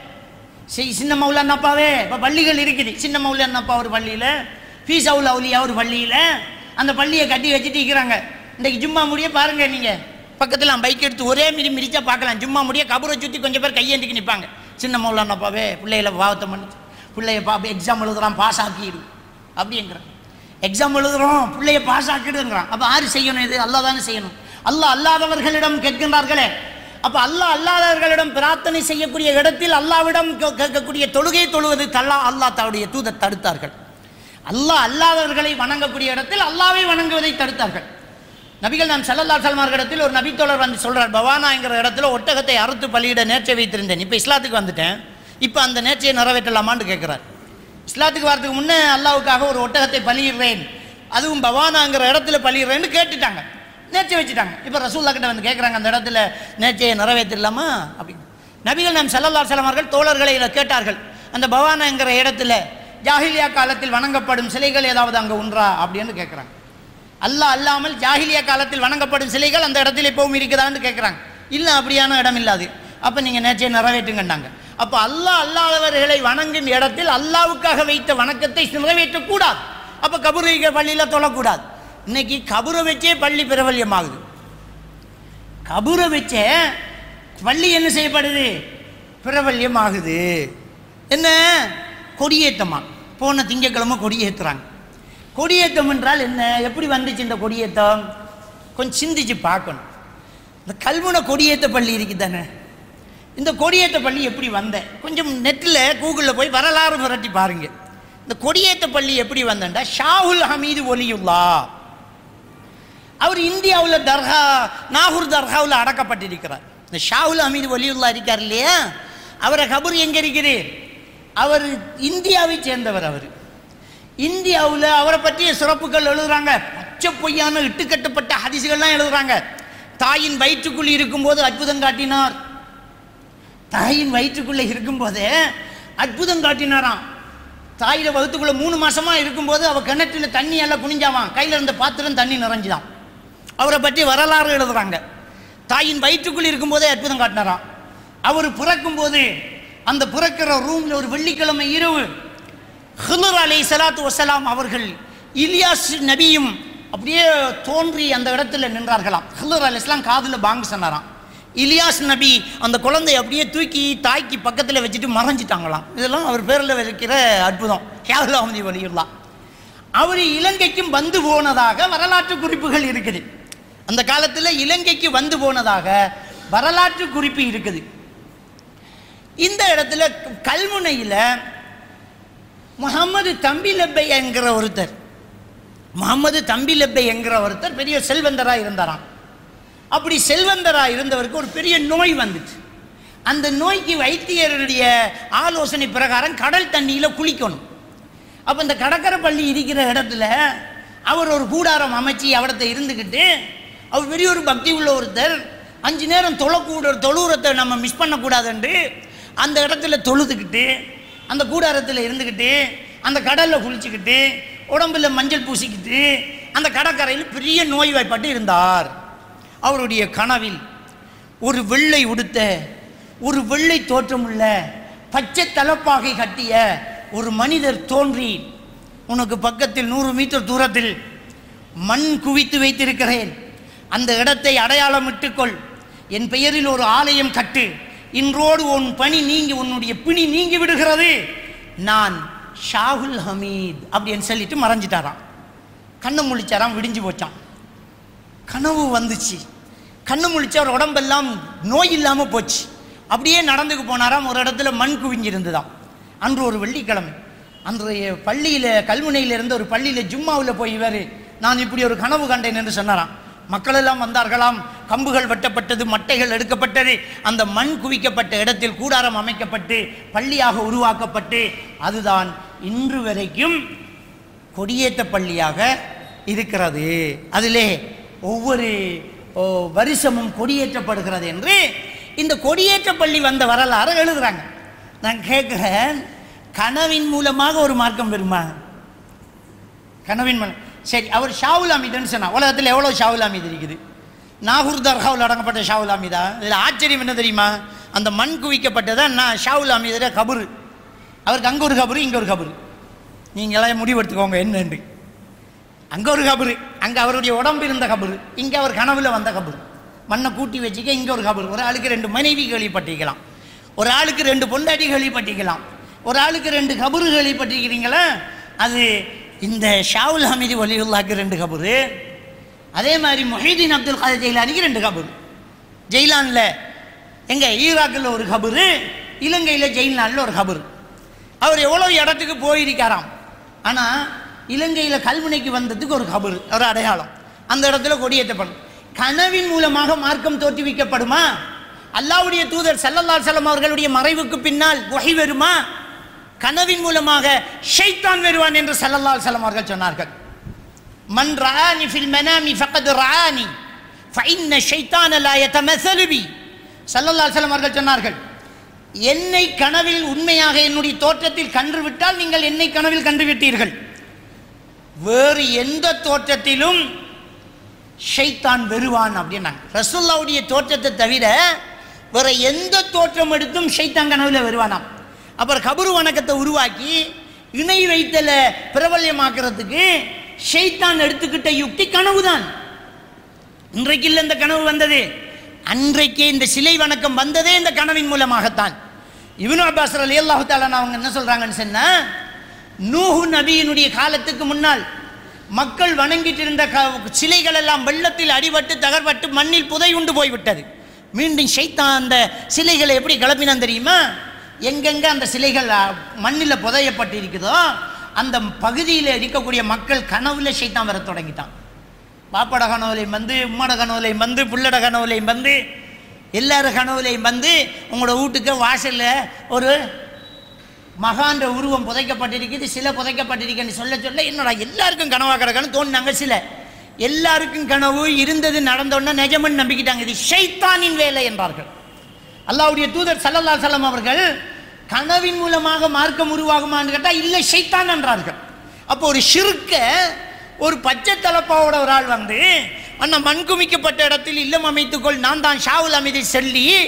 Speaker 1: சின்ன மௌலான் அப்பாவே, இப்போ பள்ளிகள் இருக்குது, சின்ன மௌலான் அப்பா ஒரு பள்ளியில், ஃபீஸ் அவுல் அவுலியா ஒரு பள்ளியில், அந்த பள்ளியை கட்டி வச்சுட்டு இருக்கிறாங்க. இன்றைக்கு ஜும்மா முடிய பாருங்க, நீங்கள் பக்கத்தில் பைக் எடுத்து ஒரே மிரி மிரிச்சா பார்க்கலாம், ஜும்மா முடிய கபரை சுற்றி கொஞ்சம் பேர் கையேந்திக்கு நிற்பாங்க. சின்ன மௌலான் அப்பாவே, பிள்ளைகளை பாவத்தை பண்ணிச்சு, பிள்ளைய பா எக்ஸாம் எழுதுறான் பாஸ் ஆக்கிடு அப்படிங்கிறான், எக்ஸாம் எழுதுறோம் பிள்ளைய பாஸ் ஆக்கிடுங்கிறான். அப்போ யார் செய்யணும்? இது அல்லாஹ் தானே செய்யணும். அல்லாஹ் அல்லாதவர்களிடம் கேட்கின்றார்களே, அப்போ அல்லாஹ் அல்லாதவர்களிடம் பிரார்த்தனை செய்யக்கூடிய இடத்தில் அல்லாவிடம் கேட்கக்கூடிய தொழுகையை தொழுவது தல்லா அல்லாஹ் தன்னுடைய தூதர் தடுத்தார்கள். அல்லாஹ் அல்லாதவர்களை வணங்கக்கூடிய இடத்தில் அல்லாவை வணங்குவதை தடுத்தார்கள். நபிகள் நாம் ஸல்லல்லாஹு அலைஹி வஸல்லம் இடத்தில் ஒரு நபித்தோழர் வந்து சொல்றார், பவானாங்கிற இடத்துல ஒட்டகத்தை அறுத்து பலியிட நேர்ச்சை வைத்திருந்தேன், இப்போ இஸ்லாத்துக்கு வந்துட்டேன், இப்போ அந்த நேர்ச்சையை நிறைவேற்றலாமான்னு கேட்குறார். இஸ்லாத்துக்கு வரதுக்கு முன்னே அல்லாவுக்காக ஒரு ஒட்டகத்தை பலியிடுறேன், அதுவும் பவானாங்கிற இடத்துல பலியிடுறேன்னு கேட்டுட்டாங்க, நேர்ச்சை வச்சுட்டாங்க. இப்போ ரசூல்லா கிட்ட வந்து கேட்குறாங்க, அந்த இடத்துல நேர்ச்சையை நிறைவேற்றிடலாமா அப்படின்னு. நபிகள் நாம் ஸல்லல்லாஹு அலைஹி வஸல்லம் அவர்கள் தோழர்களை கேட்டார்கள், அந்த பவானாங்கிற இடத்துல ஜாஹிலியா காலத்தில் வணங்கப்படும் சிலைகள் ஏதாவது அங்கே உண்டா அப்படின்னு கேட்குறாங்க. அல்லாஹ் அல்லாமல் ஜாஹிலியா காலத்தில் வணங்கப்படும் சிலைகள் அந்த இடத்துல எப்பவும் இருக்குதான்னு கேட்குறாங்க. இல்லை, அப்படியான இடம் இல்லாது. அப்போ நீங்கள் நேர்ச்சையை நிறைவேற்றுங்கன்னாங்க. அப்போ அல்லாஹ் அல்லாதவர்களை வணங்கும் இடத்தில் அல்லாவுக்காக வைத்த வணக்கத்தை நிறைவேற்றக்கூடாது. அப்போ கபூர் வைக்கிற பள்ளியில் தொழக்கூடாது. இன்னைக்கு கபூரை வச்சே பள்ளி பிரபல்யமாகுது. கபூரை வச்சே பள்ளி என்ன செய்யப்படுது? பிரபல்யமாகுது. என்ன? கொடியேற்றமா? போன திங்கக்கிழமை கொடியேற்றுறாங்க. கொடியேற்றம் என்றால் என்ன? எப்படி வந்துச்சு இந்த கொடியேற்றம்? கொஞ்சம் சிந்திச்சு பார்க்கணும். இந்த கல்முனை கொடியேற்ற பள்ளி இருக்குது தானே, இந்த கொடியேற்ற பள்ளி எப்படி வந்த? கொஞ்சம் நெட்டில் கூகுளில் போய் வரலாறு புரட்டி பாருங்க. இந்த கொடியேற்ற பள்ளி எப்படி வந்தேன்டா, ஷாஹுல் ஹமீது ஒலியுல்லா அவர் இந்தியாவில் தர்கா நாகூர் தர்காவில் அடக்கப்பட்டிருக்கிறார். இந்த ஷாஹுல் ஹமீது ஒலியுல்லா இருக்கார் இல்லையா, அவரை கபூர் எங்கே இருக்குது? அவர் இந்தியாவை சேர்ந்தவர். அவர் இந்தியாவில் அவரை பற்றிய சிறப்புகள் எழுதுறாங்க, பச்சை பொய்யான இட்டுக்கட்டப்பட்ட ஹதீஸ்கள்லாம் எழுதுறாங்க. தாயின் வயிற்றுக்குள் இருக்கும்போது அற்புதம் காட்டினார், தாயின் வயிற்றுக்குள்ளே இருக்கும்போதே அற்புதம் காட்டினாராம். தாயில வகுத்துக்குள்ளே மூணு மாசமா இருக்கும்போது அவள் கிணற்றில் தண்ணி எல்லாம் குனிஞ்சாவான், கையில் இருந்த பாத்திரம் தண்ணி நிறைஞ்சுதான். அவரை பற்றி வரலாறு எழுதுறாங்க. தாயின் வயிற்றுக்குள் இருக்கும்போதே அற்புதம் காட்டினாராம். அவர் பிறக்கும் போது அந்த பிறக்கிற ரூம்ல ஒரு வெள்ளிக்கிழமை இரவு ஹிதர் அலைஹிஸ்ஸலாத்து வஸ்ஸலாம் அவர்கள் இலியாஸ் நபியும் அப்படியே தோன்றி அந்த இடத்துல நின்றார்களாம். ஹிதர் அலைஹிஸ்ஸலாம் காதுல பாங்கு சொன்னாராம். இலியாஸ் நபி அந்த குழந்தையை அப்படியே தூக்கி தாய்க்கு பக்கத்தில் வச்சுட்டு மறைஞ்சிட்டாங்களாம். இதெல்லாம் அவர் பேரில் வைக்கிற அற்புதம். ஹியால் அஹ்மதி வலியுல்லாஹ் அவர் இலங்கைக்கும் வந்து போனதாக வரலாற்று குறிப்புகள் இருக்குது. அந்த காலத்தில் இலங்கைக்கு வந்து போனதாக வரலாற்று குறிப்பு இருக்குது. இந்த இடத்துல கல்முனையில் முகமது தம்பி லப்பை என்கிற ஒருத்தர் முகமது தம்பி லப்பை என்கிற ஒருத்தர் பெரிய செல்வந்தராக இருந்தாராம். அப்படி செல்வந்தராக இருந்தவருக்கு ஒரு பெரிய நோய் வந்துச்சு. அந்த நோய்க்கு வைத்தியருடைய ஆலோசனை பிரகாரம் கடல் தண்ணியில் குளிக்கணும். அப்போ இந்த கடற்கரை பள்ளி இருக்கிற இடத்துல அவர் ஒரு கூடாரம் அமைச்சு அவடத்தை இருந்துக்கிட்டு, அவர் பெரிய ஒரு பக்தி உள்ள ஒருத்தர், அஞ்சு நேரம் தொழக்கூட தொழுறத்தை நம்ம மிஸ் பண்ணக்கூடாதுன்று அந்த இடத்துல தொழுதுக்கிட்டு அந்த கூடாரத்தில் இருந்துக்கிட்டு அந்த கடலில் குளிச்சுக்கிட்டு உடம்புல மஞ்சள் பூசிக்கிட்டு அந்த கடற்கரையில் பெரிய நோய்வாய்ப்பட்டு இருந்தார். அவருடைய கனவில் ஒரு வெள்ளை உடுத்த ஒரு வெள்ளை தோற்றமுள்ள பச்சை தலப்பாகை கட்டிய ஒரு மனிதர் தோன்றி, உனக்கு பக்கத்தில் நூறு மீட்டர் தூரத்தில் மண் குவித்து வைத்திருக்கிறேன், அந்த இடத்தை அடையாளமிட்டுக்கொள், என் பெயரில் ஒரு ஆலயம் கட்டு, இன்றோடு உன் பணி நீங்கி உன்னுடைய பிணி நீங்கி விடுகிறது, நான் ஷாகுல் ஹமீத் அப்படின்னு சொல்லிட்டு மறைஞ்சிட்டாராம். கண்ணை முழிச்சாராம், விடிஞ்சு போச்சான். கனவு வந்துச்சு. கண்ணு முழிச்சு அவர் உடம்பெல்லாம் நோய் இல்லாமல் போச்சு. அப்படியே நடந்துக்கு போனாராம். ஒரு இடத்துல மண் குவிஞ்சிருந்துதான். அன்று ஒரு வெள்ளிக்கிழமை அன்றைய பள்ளியில் கல்முனையில் இருந்த ஒரு பள்ளியில் ஜும்மாவில் போய் இவர் நான் இப்படி ஒரு கனவு கண்டேன் என்று சொன்னாராம். மக்கள் எல்லாம் வந்தார்களாம். கம்புகள் வெட்டப்பட்டது, மட்டைகள் எடுக்கப்பட்டது. அந்த மண் குவிக்கப்பட்ட இடத்தில் கூடாரம் அமைக்கப்பட்டு பள்ளியாக உருவாக்கப்பட்டு அதுதான் இன்று வரைக்கும் கொடியேற்ற பள்ளியாக இருக்கிறது. அதிலே ஒவ்வொரு வருஷமும் கொடியேற்றப்படுகிறது என்று இந்த கொடியேற்ற பள்ளி வந்த வரலாறு எழுதுறாங்க. நான் கேட்குறேன், கனவின் மூலமாக ஒரு மார்க்கம் வருமா? கனவின் மூலம் சரி, அவர் ஷாவுல் அமீதுன்னு சொன்னா. உலகத்தில் எவ்வளோ ஷாவுல் அமீது இருக்குது? நாகூர் தர்காவில் அடங்கப்பட்ட ஷாவுல் அமீதா? இதில் ஆச்சரியம் என்ன தெரியுமா? அந்த மண் குவிக்கப்பட்டதான் நான் ஷாவுல் அமீதுடைய கபரு. அவருக்கு அங்கே ஒரு கபரு, இங்கே ஒரு கபரு. நீங்களாம் முடிவெடுத்துக்கோங்க என்னென்று. அங்கே ஒரு கபரு, அங்கே அவருடைய உடம்பு இருந்த கபரு, இங்கே அவர் கனவுல வந்த கபரு. மண்ணை கூட்டி வச்சுக்க இங்கே ஒரு கபரு. ஒரு ஆளுக்கு ரெண்டு மனைவி கேள்விப்பட்டிருக்கலாம், ஒரு ஆளுக்கு ரெண்டு பொண்டாட்டி கேள்விப்பட்டிருக்கலாம், ஒரு ஆளுக்கு ரெண்டு கபரு கேள்விப்பட்டிருக்கிறீங்களா? அது இந்த ஷாவுல் ஹமீது வலியுல்லாக்கு ரெண்டு கபரு. அதே மாதிரி முஹீதீன் அப்துல் காதர் ஜெயிலானிக்கு ரெண்டு கபரு. ஜெயிலானில் எங்கே ஈராக்கில் ஒரு கபரு, இலங்கையில் ஜெயிலானில் ஒரு கபரு. அவர் எவ்வளோ இடத்துக்கு போயிருக்காராம். ஆனால் இலங்கையில் கல்முனைக்கு வந்ததுக்கு ஒரு கபரு, ஒரு அடையாளம். அந்த இடத்துல கொடியேற்றப்படும். கனவின் மூலமாக மார்க்கம் தோற்றுவிக்கப்படுமா? அல்லாஹ்வுடைய தூதர் ஸல்லல்லாஹு அலைஹி வஸல்லம் அவர்களுடைய மறைவுக்கு பின்னால் வஹி வருமா? கனவின் மூலமாக ஷைத்தான் வருவான் என்று ஸல்லல்லாஹு அலைஹி வஸல்லம் அவர்கள் சொன்னார்கள். மன் ரஆனி ஃபில் மனாமி ஃபகத் ரஆனி ஃபஇன்ன ஷைத்தான லா யதமஸலு பி. ஸல்லல்லாஹு அலைஹி வஸல்லம் அவர்கள் சொன்னார்கள், என்னை கனவில் உண்மையாக என்னுடைய தோற்றத்தில் கண்டு விட்டால் நீங்கள் என்னை கனவில் கண்டு விட்டீர்கள். வேறு எந்த தோற்றத்திலும் ஷைத்தான் வருவான் அப்படின்னாங்க. ரசூலுல்லாஹ்வுடைய தோற்றத்தை தவிர வேற எந்த தோற்றம் எடுத்தும் ஷைத்தான் கனவுல வருவானாம். அப்புறம் கபரு வணக்கத்தை உருவாக்கி இணை வைத்தல பிரபல்யமாக்குறதுக்கு ஷைத்தான் எடுத்துக்கிட்ட யுக்தி கனவு தான். இன்றைக்கு இல்லை இந்த கனவு வந்தது, அன்றைக்கே இந்த சிலை வணக்கம் வந்ததே இந்த கனவின் மூலமாகத்தான். இப்னு அப்பாஸ் ரலியல்லாஹு தஆலா அவங்க என்ன சொல்றாங்கன்னு சொன்னா, நூஹு நபியினுடைய காலத்துக்கு முன்னால் மக்கள் வணங்கிட்டு இருந்த சிலைகள் எல்லாம் வெள்ளத்தில் அடிபட்டு தகர்பட்டு மண்ணில் புதை உண்டு போய்விட்டது. மீண்டும் ஷைத்தான் அந்த சிலைகளை எப்படி கிளப்பினான் தெரியுமா? எங்கெங்க அந்த சிலைகள் மண்ணில் புதையப்பட்டு இருக்குதோ அந்த பகுதியில் இருக்கக்கூடிய மக்கள் கனவுல ஷைத்தான் வர தொடங்கிட்டான். பாப்பட கனவுலையும் வந்து, உம்மட கனவுலையும் வந்து, புள்ளட கனவுலையும் வந்து, எல்லாரும் கனவுலையும் வந்து உங்களோட வீட்டுக்கு வாசலில் ஒரு மகான்ற உருவம் புதைக்கப்பட்டிருக்குது, சில புதைக்கப்பட்டிருக்குன்னு சொல்ல சொல்ல என்னடா எல்லாருக்கும் கனவாக கிடக்கன்னு தோணுனாங்க. சில எல்லாருக்கும் கனவு இருந்தது நடந்தோன்னா நிஜமன்னு நம்பிக்கிட்டாங்க. இது ஷைத்தானின் வேலை என்றார்கள். அல்லாஹ்வுடைய தூதர் ஸல்லல்லாஹு அலைஹி வஸல்லம் அவர்கள் கனவின் மூலமாக மார்க்கம் உருவாகுமான்னு கேட்டால் இல்லை, ஷைத்தான் என்றார்கள். அப்போ ஒரு ஷிர்க்க ஒரு பச்சை தலப்பாவோட ஒரு ஆள் வந்து அண்ணா மண் குமிக்கப்பட்ட இடத்தில் இல்லம் அமைத்துக்கொள், நான் தான் ஷாவுல் அமீதை சொல்லி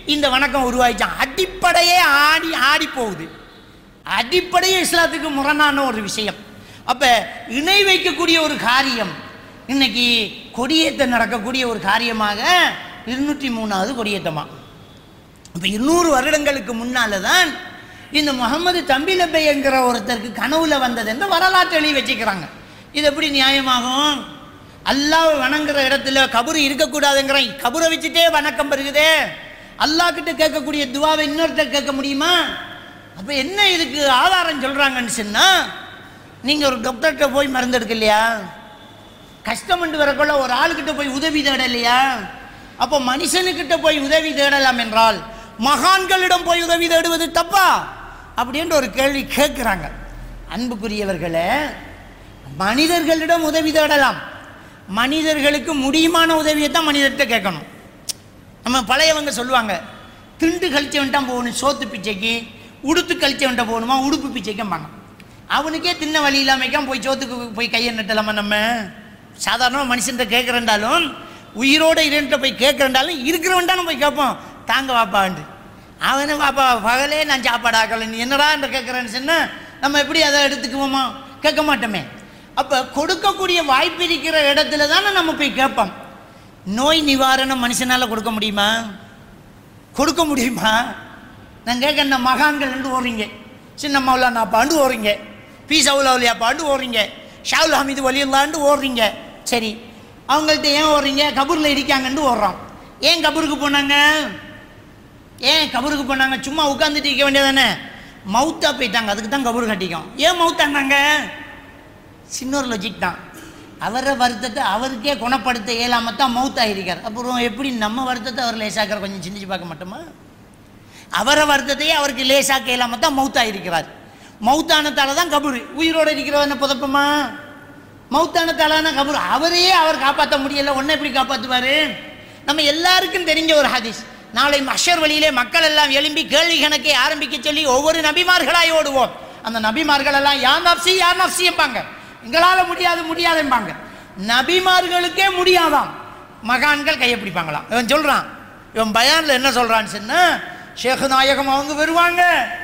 Speaker 1: இந்த வணக்கம் உருவாயிச்சான். அடிப்படையே ஆடி ஆடி போகுது. அடிப்படையே இஸ்லாத்துக்கு முரணான ஒரு விஷயம். அப்போ இணை வைக்கக்கூடிய ஒரு காரியம் இன்னைக்கு கொடியேற்றம் நடக்கக்கூடிய ஒரு காரியமாக இருநூற்றி மூணாவது கொடியேற்றமா. இப்போ இருநூறு வருடங்களுக்கு முன்னால தான் இந்த முகமது தம்பி லப்பை என்கிற ஒருத்தருக்கு கனவுல வந்தது என்று வரலாற்று எழுதி வச்சுக்கிறாங்க. இது எப்படி நியாயமாகும்? அல்லாஹ் வணங்குற இடத்துல கபரு இருக்கக்கூடாதுங்கிற கபரை வச்சுட்டே வணக்கம் பெறுகுதே. அல்லாஹ் கிட்ட கேட்கக்கூடிய துவாவை இன்னொருத்தர் கேட்க முடியுமா? அப்போ என்ன இதுக்கு ஆதாரம் சொல்றாங்கன்னு சொன்னா, நீங்க ஒரு டாக்டர்கிட்ட போய் மருந்து எடுக்க இல்லையா, கஷ்டமண்டு வரக்குள்ள ஒரு ஆளுக்கிட்ட போய் உதவி தேட இல்லையா? அப்போ மனுஷனுக்கிட்ட போய் உதவி தேடலாம் என்றால் மகான்களிடம் போய் உதவி தேடுவது தப்பா அப்படின்ற ஒரு கேள்வி கேட்கிறாங்க. அன்புக்குரியவர்களே, மனிதர்களிடம் உதவி தேடலாம். மனிதர்களுக்கு முடியுமான உதவியை தான் மனிதர்கிட்ட கேட்கணும். நம்ம பழையவங்க சொல்லுவாங்க, திண்டு கழிச்சவன்ட்டா போகணும் சோத்து பிச்சைக்கு, உடுத்து கழிச்சவன்ட்ட போகணுமா உடுப்பு பிச்சைக்கும்பாங்க. அவனுக்கே தின்ன வழி இல்லாமைக்கான் போய் சோத்துக்கு போய் கையை நட்டலாமா? நம்ம சாதாரணமாக மனுஷன்கிட்ட கேட்குறேன்டாலும், உயிரோடு இருன்ட்ட போய் கேட்குறேன்டாலும் இருக்கிறவன்டாலும் போய் கேட்போம், தாங்க வாப்பாண்டு. அவனு வாப்பா பகலே நான் சாப்பாடு ஆக்கலை, நீ என்னடா என்று கேட்குறேன்னு சொன்னால் நம்ம எப்படி அதை எடுத்துக்குவோமா? கேட்க மாட்டோமே. அப்போ கொடுக்கக்கூடிய வாய்ப்பு இருக்கிற இடத்துல தானே நம்ம போய் கேட்போம். நோய் நிவாரணம் மனுஷனால் கொடுக்க முடியுமா? கொடுக்க முடியுமா? நான் கேட்க, இந்த மகான்கள் ரெண்டு ஓடுறீங்க, சின்ன மௌலானா பாண்டு ஓடுறீங்க, பி சவுலாவுலியா பாண்டு ஓடுறீங்க, ஷாவுல் ஹமீது வலியுல்லாண்டு ஓடுறீங்க. சரி, அவங்கள்ட்ட ஏன் ஓடுறீங்க? கபூரில் இடிக்காங்கன்னு ஓடுறோம். ஏன் கபூருக்கு போனாங்க? ஏன் கபூருக்கு போனாங்க? சும்மா உட்காந்துட்டு இருக்க வேண்டியதானே? மவுத்தா போயிட்டாங்க, அதுக்கு தான் கபூர் கட்டிக்கும். ஏன் மவுத்தாங்க? சின்னொரு லாஜிக் தான். அவரை வருத்தத்தை அவருக்கே குணப்படுத்த இயலாம தான் மவுத்தாயிருக்கார். அப்புறம் எப்படி நம்ம வருத்தத்தை அவர் லேசாக்கிற? கொஞ்சம் சிந்திச்சு பார்க்க மாட்டோமா? அவரை வருத்தத்தையே அவருக்கு லேசாக்க இயலாம தான் மவுத்தாயிருக்கிறார். மவுத்தானத்தால தான் கபூர். உயிரோடு இருக்கிறவன புதப்பமா? மவுத்தானத்தாலான கபூர். அவரையே அவர் காப்பாற்ற முடியல, ஒன்றை எப்படி காப்பாற்றுவார்? நம்ம எல்லாருக்கும் தெரிஞ்ச ஒரு ஹதீஸ், நாளை மஹ்ஷர் வழியிலே மக்கள் எல்லாம் எழும்பி கேள்வி கணக்கை ஆரம்பிக்க சொல்லி ஒவ்வொரு நபிமார்களாய் ஓடுவோம். அந்த நபிமார்கள் எல்லாம் யா நப்சி யா நப்சி என்பாங்க, எங்களால் முடியாது முடியாது என்பாங்க. நபிமார்களுக்கே முடியாதாம், மகான்கள் கையை பிடிப்பாங்களாம். இவன் சொல்றான், இவன் பயான்ல என்ன சொல்றான்னு சொன்னா, ஷேக் நாயகம் அவங்க வருவாங்க,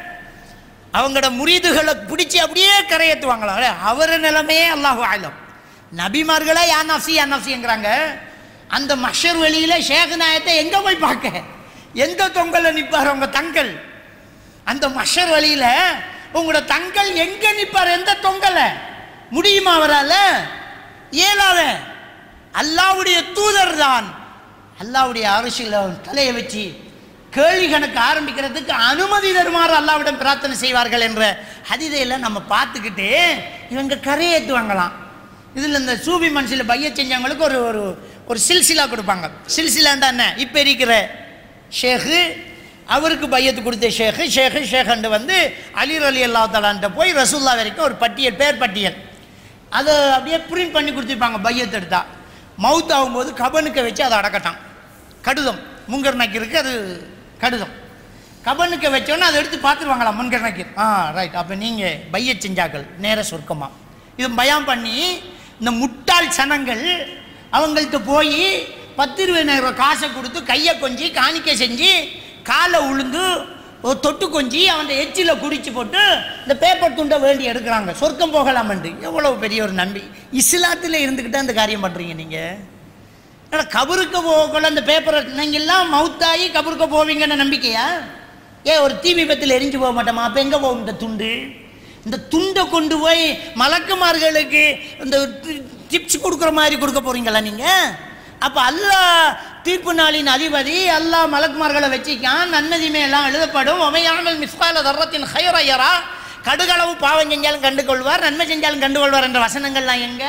Speaker 1: அவங்களோட முரீதுகளை பிடிச்சி அப்படியே கரையேற்றுவாங்களா. அவர நிலைமையே அல்லாஹு ஆலம். நபிமார்களே யா நப்சி யா நப்சிங்கிறாங்க. அந்த மஹ்ஷர் வெளியில ஷேக் நாயத்தை எங்க போய் பார்க்க? எந்த தொங்கல்ல நிற்பார் உங்க தங்கள்? அந்த மஹ்ஷர் வழியில உங்களோட தங்கள் எங்க நிற்பார்? எந்த தொங்கல முடியுமா அவரால? இயலாத. அல்லாஹ்வுடைய தூதர் தான் அல்லாஹ்வுடைய அரசியல தலையை வச்சு கேள்வி கணக்கு ஆரம்பிக்கிறதுக்கு அனுமதி தருமாறு அல்லாஹ்விடம் பிரார்த்தனை செய்வார்கள் என்ற ஹதீஸையெல்லாம் நம்ம பார்த்துக்கிட்டு இவங்க கரையேற்றுவாங்களாம். இதில் இந்த சூபி மனசில் பைய செஞ்சவங்களுக்கு ஒரு ஒரு ஒரு சில்சிலா கொடுப்பாங்க. சில்சிலாண்டா என்ன? இப்போ இருக்கிற ஷேகு அவருக்கு பையத்து கொடுத்த ஷேகு ஷேகு ஷேகண்டு வந்து அலி அலி அல்லா தலான்ட்ட போய் ரசூல்லா வரைக்கும் ஒரு பட்டியல், பேர் பட்டியல், அதை அப்படியே பிரிண்ட் பண்ணி கொடுத்துருப்பாங்க. பையத்து எடுத்தா மவுத் ஆகும்போது கபனுக்கு வச்சு அதை அடக்கட்டான். கடுதம் முங்கர் நக்கீருக்கு அது கடுதம். கபனுக்கு வச்சோன்னா அதை எடுத்து பார்த்துருவாங்களா முன்கர் நக்கீர். ஆ ரைட், அப்போ நீங்கள் பைய செஞ்சாக்கள் நேர சொர்க்கமா. இது பயம் பண்ணி இந்த முட்டாள் சனங்கள் அவங்கள்ட்ட போய் பத்து இருபதாயிரம் ரூபாய் காசை கொடுத்து கையை கொஞ்சி காணிக்கை செஞ்சு காலை உளுந்து ஒரு தொட்டு கொஞ்சி அவன் எச்சில குடிச்சு போட்டு இந்த பேப்பர் துண்டை வேண்டி எடுக்கிறாங்க சொர்க்கம் போகலாமண்டு. எவ்வளோ பெரிய ஒரு நம்பி இஸ்லாத்தில் இருந்துக்கிட்டே அந்த காரியம் பண்ணுறீங்க நீங்கள். ஆனால் கபருக்கு போகல அந்த பேப்பரை நீங்கள்லாம் மவுத்தாகி கபருக்கு போவீங்கன்னு நம்பிக்கையா? ஏன் ஒரு தீ விபத்தில் எரிஞ்சு போக மாட்டோமா? அப்போ எங்கே போகும் இந்த துண்டு? இந்த துண்டை கொண்டு போய் மலக்குமார்களுக்கு இந்த டிப்ஸ் கொடுக்குற மாதிரி கொடுக்க போறீங்களா நீங்கள்? அப்போ அல்லாஹ் தீர்ப்பு நாளின் அதிபதி, அல்லாஹ் மலக்குமார்களை வச்சிக்கான், நன்மதிமே எல்லாம் எழுதப்படும். ஒமையாமல் மிஸ்கால தர்றத்தின் ஹைரயரா, கடுகளவு பாவம் செஞ்சாலும் கண்டு கொள்வார், நன்மை செஞ்சாலும் கண்டு கொள்வார் என்ற வசனங்கள்லாம் எங்க?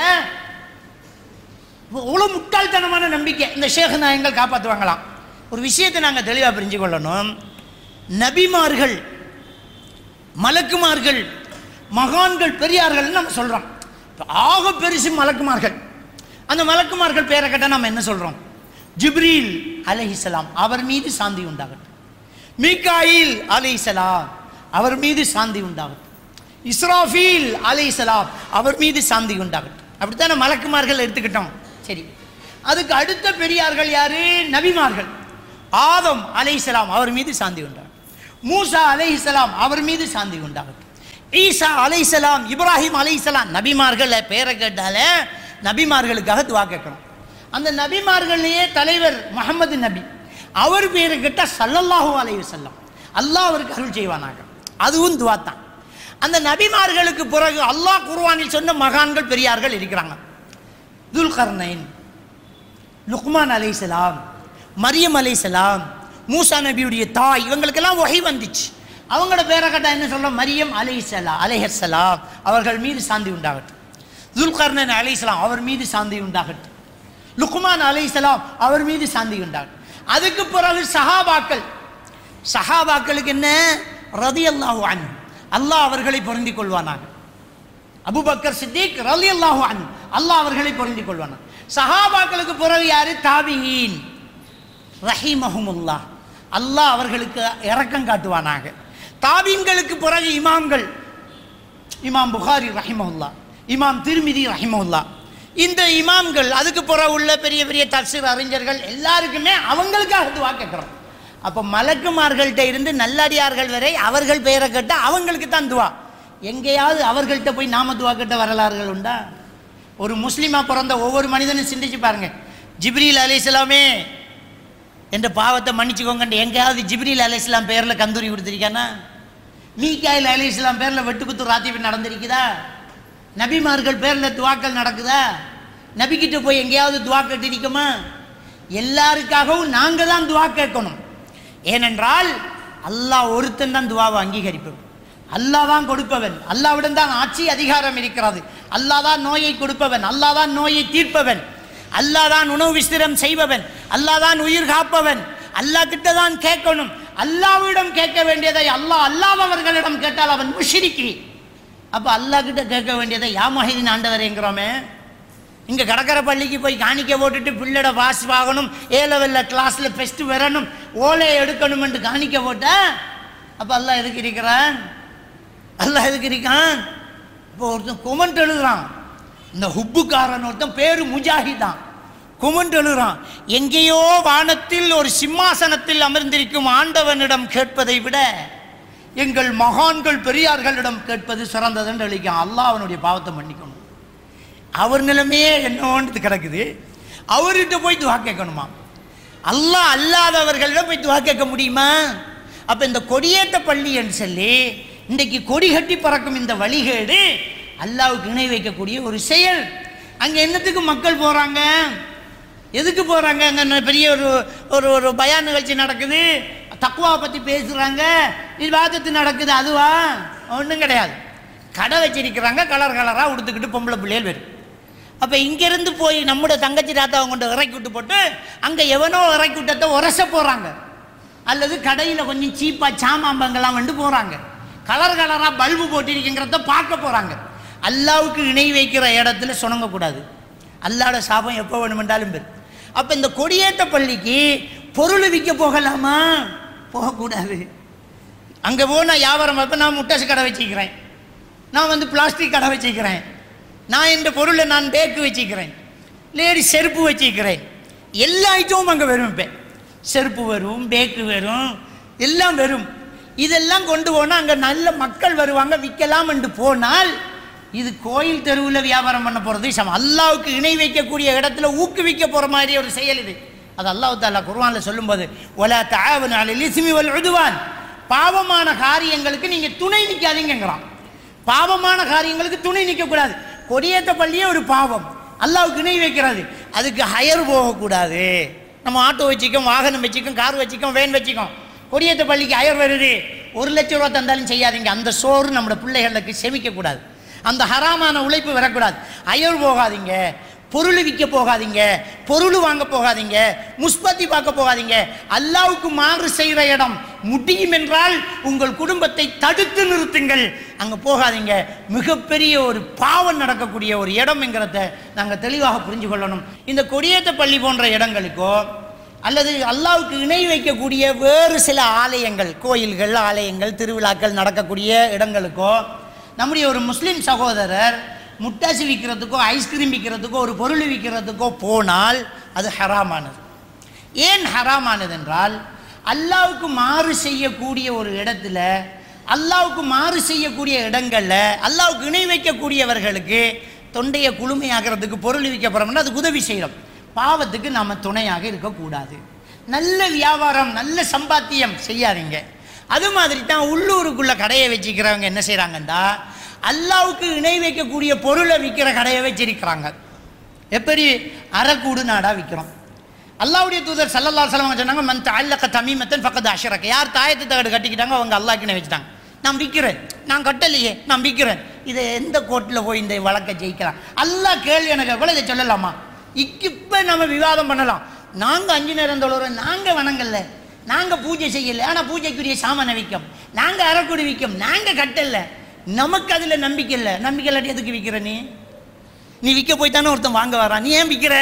Speaker 1: அவ்வளோ முட்டாள்தனமான நம்பிக்கை. இந்த ஷேக் நாயங்கள் காப்பாற்றுவாங்களாம். ஒரு விஷயத்தை நாங்கள் தெளிவாக புரிஞ்சு கொள்ளணும். நபிமார்கள், மலக்குமார்கள், மகான்கள், பெரியார்கள் நம்ம சொல்கிறோம். ஆக பெருசு மலக்குமார்கள். அந்த மலக்குமார்கள் பேரை கேட்டால் நம்ம என்ன சொல்கிறோம்? ஜிப்ரீல் அலைஹிஸ்ஸலாம் அவர் மீது சாந்தி உண்டாகட்டும், மீகாயில் அலைஹிஸ்ஸலாம் அவர் மீது சாந்தி உண்டாகட்டும், இஸ்ராஃபீல் அலைஹிஸ்ஸலாம் அவர் மீது சாந்தி உண்டாகட்டும். அப்படித்தானே மலக்குமார்கள் எடுத்துக்கிட்டோம். சரி, அதுக்கு அடுத்த பெரியார்கள் யாரு? நபிமார்கள். ஆதம் அலைஹிஸ்ஸலாம் அவர் மீது சாந்தி உண்டாகட்டும், மூசா அலைஹிஸ்ஸலாம் அவர் மீது சாந்தி உண்டாகட்டும், ஈசா அலைஹிஸ்ஸலாம், இப்ராஹிம் அலைஹிஸ்ஸலாம், நபிமார்கள் பேரை கேட்டால நபிமார்களுக்காக துவா கேட்கணும். அந்த நபிமார்களையே தலைவர் முஹம்மது நபி, அவர் பேரை கேட்டால் ஸல்லல்லாஹு அலைஹி வஸல்லம், அல்லாஹ் அவருக்கு அருள் செய்வானாக, அதுவும் துவா தான். அந்த நபிமார்களுக்கு பிறகு அல்லாஹ் குர்ஆனில் சொன்ன மகான்கள் பெரியார்கள் இருக்கிறாங்க. துல்கர்னைன், லுக்மான் அலைஹிஸ்ஸலாம், மரியம் அலைஹிஸ்ஸலாம், மூசா நபியுடைய தாய், இவங்களுக்கெல்லாம் வஹி வந்துச்சு. அவங்களோட பேரை கேட்டால் என்ன சொல்ல, மரியம் அலைஹிஸ்ஸலாம் அலைஹிஸ்ஸலாம் அவர்கள் மீது சாந்தி உண்டாகட்டும், துல்கர்னைன் அலைஹிஸ்ஸலாம் அவர் மீது சாந்தி உண்டாகட்டும், லுக்மான் அலைஹிஸ்ஸலாம் அவர் மீது சாந்தி உண்டாகட்டும். அதுக்கு பிறகு சஹாபாக்கள், சஹாபாக்களுக்கு என்ன, ரலியல்லாஹு அன்ஹு, அல்லாஹ் அவர்களை பொருந்திக் கொள்வானாக. அபூபக்கர் சித்திக் ரலியல்லாஹு அன்ஹு, அல்லாஹ் அவர்களை பொருந்திக் கொள்வானாக. சஹாபாக்களுக்கு பிறகு யாரு, தாபிஈன் ரஹிமஹுமுல்லாஹ், அல்லாஹ் அவர்களுக்கு இரக்கம் காட்டுவானாக. தாபீன்களுக்கு பிறகு இமாம்கள், இமாம் புகாரி ரஹிமஹுல்லாஹ், இமாம் திர்மிதி ரஹிமஹுல்லாஹ், இந்த இமாம்கள், அதுக்கு பிறகு உள்ள பெரிய பெரிய தஃசீர் அறிஞர்கள் எல்லாருக்குமே அவங்களுக்காக துவா கேட்கிறோம். அப்போ மலக்குமார்கள்ட்ட இருந்து நல்லடியார்கள் வரை அவர்கள் பெயரை கேட்டால் அவங்களுக்கு தான் துவா. எங்கேயாவது அவர்கள்ட்ட போய் நாம துவா கேட்ட வரலாறுகள் உண்டா? ஒரு முஸ்லீமா பிறந்த ஒவ்வொரு மனிதனும் சிந்திச்சு பாருங்க. ஜிப்ரீல் அலைஹிஸ்ஸலாமே என்ற பாவத்தை மன்னிச்சுக்கோங்க, எங்கேயாவது ஜிப்ரீல் அலைஹிஸ்ஸலாம் பேரில் கந்தூரி கொடுத்துருக்கானா? மீகாயில் அலைஹிஸ்ஸலாம் பேரில் வெட்டுக்குத்து ராத்திபி நடந்திருக்குதா? நபிமார்கள் பேரில் துவாக்கள் நடக்குதா? நபிக்கிட்ட போய் எங்கேயாவது துவா கேட்டிருக்கோமா? எல்லாருக்காகவும் நாங்கள் தான் துவா கேட்கணும். ஏனென்றால் அல்லாஹ் ஒருத்தன் தான் துவாவை அங்கீகரிப்பவன், அல்லாஹ் தான் கொடுப்பவன், அல்லாஹ்விடம் தான் ஆட்சி அதிகாரம் இருக்கிறது, அல்லாஹ் தான் நோயை கொடுப்பவன், அல்லாஹ் தான் நோயை தீர்ப்பவன், அல்லாஹ் தான் உணவு விஸ்திரம் செய்பவன், அல்லாஹ் தான் உயிர் காப்பவன். அல்லாஹ் கிட்ட தான் கேட்கணும். அல்லாஹ்விடம் கேட்க வேண்டியதை அல்லாஹ் அல்லாதவர்களிடம் கேட்டால் அவன் முஷ்ரிக்கி. அப்போ அல்லாஹ் கிட்ட கேட்க வேண்டியதை யா மொஹிதீன் ஆண்டவரேங்கிறோமே. இங்கே கடற்கரை பள்ளிக்கு போய் காணிக்க போட்டுட்டு பிள்ளட பாஸ் வாங்கணும், ஏ லெவலில் கிளாஸில் ஃபெஸ்ட்டு வரணும், ஓலையை எடுக்கணுமென்று காணிக்க போட்ட, அப்போ அல்லாஹ் எதுக்கு இருக்கிறான்? அல்லாஹ் எதுக்கு இருக்கான்? இப்போ ஒருத்தன் கொமெண்ட் எழுதுறான், இந்த ஹுப்புக்காரன் ஒருத்தன் பேரு முஜாஹிதான், கொமெண்ட் எழுதுறான், எங்கேயோ வானத்தில் ஒரு சிம்மாசனத்தில் அமர்ந்திருக்கும் ஆண்டவனிடம் கேட்பதை விட எங்கள் மகான்கள் பெரியார்களிடம் கேட்பது சிறந்ததுன்னு எழுதிக்கான். அல்லாஹ் அவனுடைய பாவத்தை மன்னிக்கணும். அவர் நிலைமையே என்னோன்றது கிடக்குது, அவர்கிட்ட போய் துவா கேட்கணுமா? அல்லாஹ் அல்லாதவர்களிடம் போய் துவா கேட்க முடியுமா? அப்போ இந்த கொடியேற்ற பள்ளி என்று சொல்லி இன்றைக்கு கொடி கட்டி பறக்கும் இந்த வழிகேடு அல்லாஹ்வுக்கு இணை வைக்கக்கூடிய ஒரு செயல். அங்கே என்னத்துக்கு மக்கள் போகிறாங்க? எதுக்கு போகிறாங்க? அங்கே பெரிய ஒரு ஒரு ஒரு பயான் நிகழ்ச்சி நடக்குது, தக்வாவை பற்றி பேசுகிறாங்க, இபாதத்து நடக்குது, அதுவா? ஒன்றும் கிடையாது. கடை வச்சிருக்கிறாங்க, கலர் கலராக உடுத்துக்கிட்டு பொம்பளை பிள்ளைகள் வரும். அப்போ இங்கேருந்து போய் நம்முடைய தங்கச்சி தாத்தாவை கொண்டு இறக்கி விட்டு போட்டு அங்கே எவனோ இறக்கி விட்டத்தை உரச போகிறாங்க, அல்லது கடையில் கொஞ்சம் சீப்பாக சாமாம்பங்கள்லாம் வந்து போகிறாங்க, கலர் கலராக பல்பு போட்டிருக்குங்கிறத பார்க்க போகிறாங்க. அல்லாவுக்கு இணை வைக்கிற இடத்துல சுணங்கக்கூடாது, அல்லாட சாபம் எப்போ வேணுமென்றாலும் பேர். அப்போ இந்த கொடியேற்ற பள்ளிக்கு பொருள் விற்க போகலாமா? போகக்கூடாது. அங்கே போனால் வியாபாரம் அப்போ நான் முட்டாசு கடை வச்சுக்கிறேன், நான் வந்து பிளாஸ்டிக் கடை வச்சுக்கிறேன், நான் இந்த பொருளை நான் பேக்கு வச்சுக்கிறேன், லேடி செருப்பு வச்சுக்கிறேன், எல்லா ஐட்டமும் அங்கே வரும். இப்போ செருப்பு வரும், பேக்கு வரும், எல்லாம் வரும். இதெல்லாம் கொண்டு போனால் அங்கே நல்ல மக்கள் வருவாங்க, விற்கலாம் என்று போனால் இது கோயில் தெருவில் வியாபாரம் பண்ண போகிறது சமம். அல்லாவுக்கு இணை வைக்கக்கூடிய இடத்துல ஊக்குவிக்க போகிற மாதிரி ஒரு செயல் இது. அது அல்லாஹ் தஆலா குர்ஆனில் சொல்லும்போது வலா தஆவனு அலல் இஸ்மி வல் உதுவான், பாவமான காரியங்களுக்கு நீங்கள் துணை நிற்காதீங்கிறான். பாவமான காரியங்களுக்கு துணை நிற்கக்கூடாது. கொடியேற்ற பள்ளியே ஒரு பாவம், அல்லாவுக்கு இணை வைக்கிறது, அதுக்கு ஹயர் போகக்கூடாது. நம்ம ஆட்டோ வச்சுக்கோம், வாகனம் வச்சுக்கோம், கார் வச்சுக்கோம், வேன் வச்சுக்கோம், கொடியேற்ற பள்ளிக்கு ஹயர் வருது, ஒரு லட்சம் ரூபா தந்தாலும் செய்யாதீங்க. அந்த சோறு நம்மளோட பிள்ளைகளுக்கு செமிக்கக்கூடாது, அந்த ஹராமான உழைப்பு வரக்கூடாது. அயர் போகாதீங்க, பொருள் விற்க போகாதீங்க, பொருள் வாங்க போகாதீங்க, முஸ்பத்தி பார்க்க போகாதீங்க. அல்லாவுக்கு மாறு செய்கிற இடம் முடியும் என்றால் உங்கள் குடும்பத்தை தடுத்து நிறுத்துங்கள், அங்கே போகாதீங்க. மிகப்பெரிய ஒரு பாவம் நடக்கக்கூடிய ஒரு இடம்ங்கிறத நாங்கள் தெளிவாக புரிஞ்சு கொள்ளணும். இந்த கொடியேற்ற பள்ளி போன்ற இடங்களுக்கோ அல்லது அல்லாவுக்கு இணை வைக்கக்கூடிய வேறு சில ஆலயங்கள், கோயில்கள், ஆலயங்கள், திருவிழாக்கள் நடக்கக்கூடிய இடங்களுக்கோ நம்முடைய ஒரு முஸ்லீம் சகோதரர் முட்டாசி விற்கிறதுக்கோ ஐஸ்கிரீம் விற்கிறதுக்கோ ஒரு பொருள் விற்கிறதுக்கோ போனால் அது ஹராமானது. ஏன் ஹராமானது என்றால், அல்லாஹ்வுக்கு மாறு செய்யக்கூடிய ஒரு இடத்துல, அல்லாஹ்வுக்கு மாறு செய்யக்கூடிய இடங்களில் அல்லாஹ்வுக்கு இணை வைக்கக்கூடியவர்களுக்கு தொண்டையை குளுமையாகிறதுக்கு பொருள் விற்கப்படுறோம்னா அதுக்கு உதவி செய்கிறோம். பாவத்துக்கு நாம் துணையாக இருக்கக்கூடாது. நல்ல வியாபாரம், நல்ல சம்பாத்தியம் செய்யாதீங்க. அது மாதிரி தான் உள்ளூருக்குள்ள கடையை வச்சுக்கிறவங்க என்ன செய்கிறாங்கண்டா, அல்லாஹ்வுக்கு இணை வைக்கக்கூடிய பொருளை விற்கிற கடையை வச்சிருக்கிறாங்க. எப்படி அறக்கூடு நாடாக விற்கிறோம். அல்லாஹ்வுடைய தூதர் ஸல்லல்லாஹு அலைஹி வஸல்லம் சொன்னாங்க, மன் தஅல்லக தமீமத்தன் ஃபக்கத் அஷ்ரக. யார் தாயத்து தகடு கட்டிக்கிட்டாங்க அவங்க அல்லாஹ்க்கு இணை வச்சுட்டாங்க. நான் விற்கிறேன், நான் கட்டலையே, நான் விற்கிறேன். இதை எந்த கோர்ட்டில் போய் இந்த வழக்கை ஜெயிக்கலாம்? அல்லாஹ் கேள்வி எனக்கு கூட இதை சொல்லலாமா? இப்போ நம்ம விவாதம் பண்ணலாம். நாங்கள் அஞ்சு நேரம் தொழுறோம், நாங்கள் வணங்கல, நாங்கள் பூஜை செய்யலை, ஆனால் பூஜைக்குரிய சாமானை விற்கும், நாங்கள் அறக்குடி விற்கும், நாங்கள் கட்டல, நமக்கு அதில் நம்பிக்கை இல்லை. நம்பிக்கை இல்லாட்டி எதுக்கு விற்கிற? நீ நீ விற்க போய் தானே ஒருத்தன் வாங்க வரான், நீ ஏன் விற்கிற?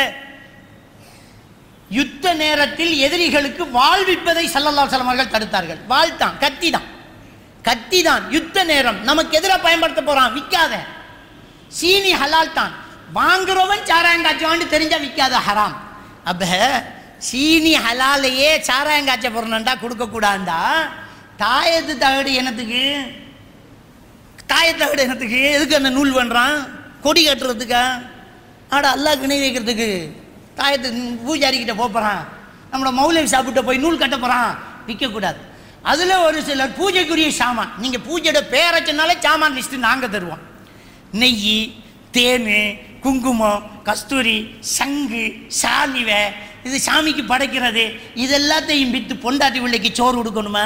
Speaker 1: யுத்த நேரத்தில் எதிரிகளுக்கு வாழ்விப்பதை ஸல்லல்லாஹு அலைஹி வஸல்லம் அவர்கள் தடுத்தார்கள். வாழ்த்தான், கத்தி தான், கத்தி தான். யுத்த நேரம் நமக்கு எதிராக பயன்படுத்த போறான், விற்காத. சீனி ஹலால் தான், வாங்குறவன் சாராயங்காய்ச்சி தெரிஞ்சா விற்காத, ஹராம். அப்ப சீனி ஹலாலையே சாராயங்காய்ச்ச போறணும்டா, கொடுக்க கூடாண்டா. தாயத்து தகடு என்னத்துக்கு? தாயத்து தகடு என்னத்துக்கு? எதுக்கு அந்த நூல் பண்றான்? கொடி கட்டுறதுக்கா? ஆடா அல்லாஹ்க்கு இணை வைக்கிறதுக்கு தாயத்து பூஜாரிக்கிட்ட போகிறான், நம்மளோட மௌலவி சாப்பிட்டு போய் நூல் கட்ட போகிறான், விற்கக்கூடாது. அதில் ஒரு சிலர் பூஜைக்குரிய சாமான், நீங்கள் பூஜையோட பேரச்சனாலே சாமான் லிஸ்ட்டு நாங்கள் தருவோம். நெய், தேன், குங்குமம், கஸ்தூரி, சங்கு, சாலிவை, இது சாமிக்கு படைக்கிறது. இது எல்லாத்தையும் விற்று பொண்டாட்டி பிள்ளைக்கு சோறு கொடுக்கணுமா?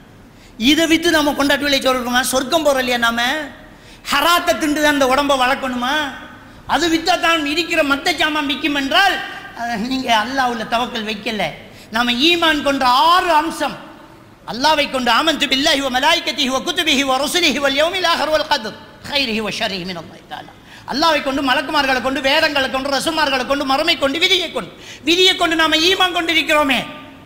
Speaker 1: இதை விற்று நம்ம பொண்டாட்டி பிள்ளை சோறு கொடுக்கணுமா? சொர்க்கம் போகிறோம் இல்லையா? நாம ஹராத்தை திண்டு தான் அந்த உடம்பை வளர்க்கணுமா? அது விற்றா தான் இருக்கிற மற்ற சாமான் விற்கும் என்றால் நீங்கள் அல்லாஹ்வுல தவக்கல் வைக்கல. நாம் ஈமான் கொண்ட ஆறு அம்சம், அல்லாஹ்வை கொண்டு ஆமன்து பில்லாஹி வ மலாயிகத்திஹி வ குதுபிஹி வ ருசுலிஹி வல் யௌமில் ஆஹிர் வல் கத்ர் கைரிஹி வ ஷர்ரிஹி மின் அல்லாஹ் தஆலா. அல்லாஹ்வை கொண்டு, மலக்குமார்களை கொண்டு, வேதங்களை கொண்டு, ரசூல்மார்களை கொண்டு, மறுமை கொண்டு, விதியை கொண்டு, விதியை கொண்டு நாம் ஈமான் கொண்டிருக்கிறோமே.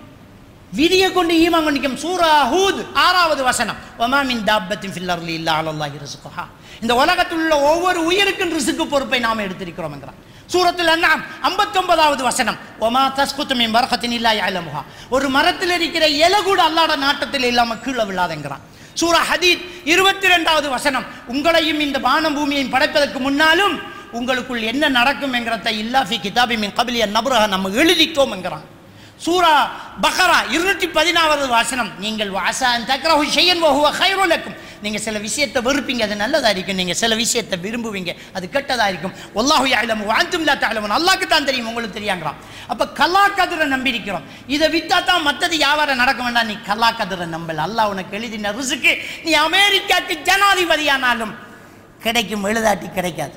Speaker 1: விதியை கொண்டு ஈமான் கொண்டிருக்கும். சூரா ஹூத் ஆறாவது வசனம், வமா மின் தாப்பத்தின் ஃபில் அர்லி இல்லா அலல்லாஹி ரிஸ்குஹா. இந்த உலகத்தில் உள்ள ஒவ்வொரு உயிருக்கும் ரிஸ்க்கு பொறுப்பை நாம் எடுத்திருக்கிறோம் என்கிறான். சூரத்துல் அன்ஆம் ஐம்பத்தி ஒன்பதாவது வசனம், வமா தஸ்குது மின் வர்கத்தின் இல்லா யஅலமுஹா. ஒரு மரத்தில் இருக்கிற இலை கூட அல்லாஹ்வுடைய நாட்டத்தில் இல்லாம கீழே விழாதென்கிறான். சூரா ஹதீத் இருபத்தி ரெண்டாவது வசனம், உங்களையும் இந்த வானம் பூமியையும் படைப்பதற்கு முன்னாலும் உங்களுக்குள் என்ன நடக்கும் என்கிறத இல்லா ஃபி கிதாபி மின் கப்லி அன் நப்ரஹ, நம்ம எழுதிட்டோம் என்கிறான். சூரா பக்ரா இருநூற்றி பதினாறாவது வசனம், நீங்கள் வாசா அன் தக்ரஹு ஷையன் வ ஹுவ கைரு லக்கும். நீங்க சில விஷயத்தை வெறுப்பீங்க, அது நல்லதா இருக்கும். நீங்க சில விஷயத்தை விரும்புவீங்க, அது கெட்டதா இருக்கும். வல்லாஹு யஅலமு வ அன்தும் லா தஅலமூன். அல்லாஹ்க்கு தான் தெரியும், உங்களுக்கு தெரியாங்கறான். அப்ப கலா கதிரை நம்பி இருக்கிறோம். இதை வித்தா தான் மற்றது வியாபாரம் நடக்க வேண்டாம். நீ கலா கதிரை நம்பல. அல்லாஹ் உனக்கு எழுதின ரிஸ்க்கு நீ அமெரிக்காக்கு ஜனாதிபதியானாலும் கிடைக்கும், எழுதாட்டி கிடைக்காது.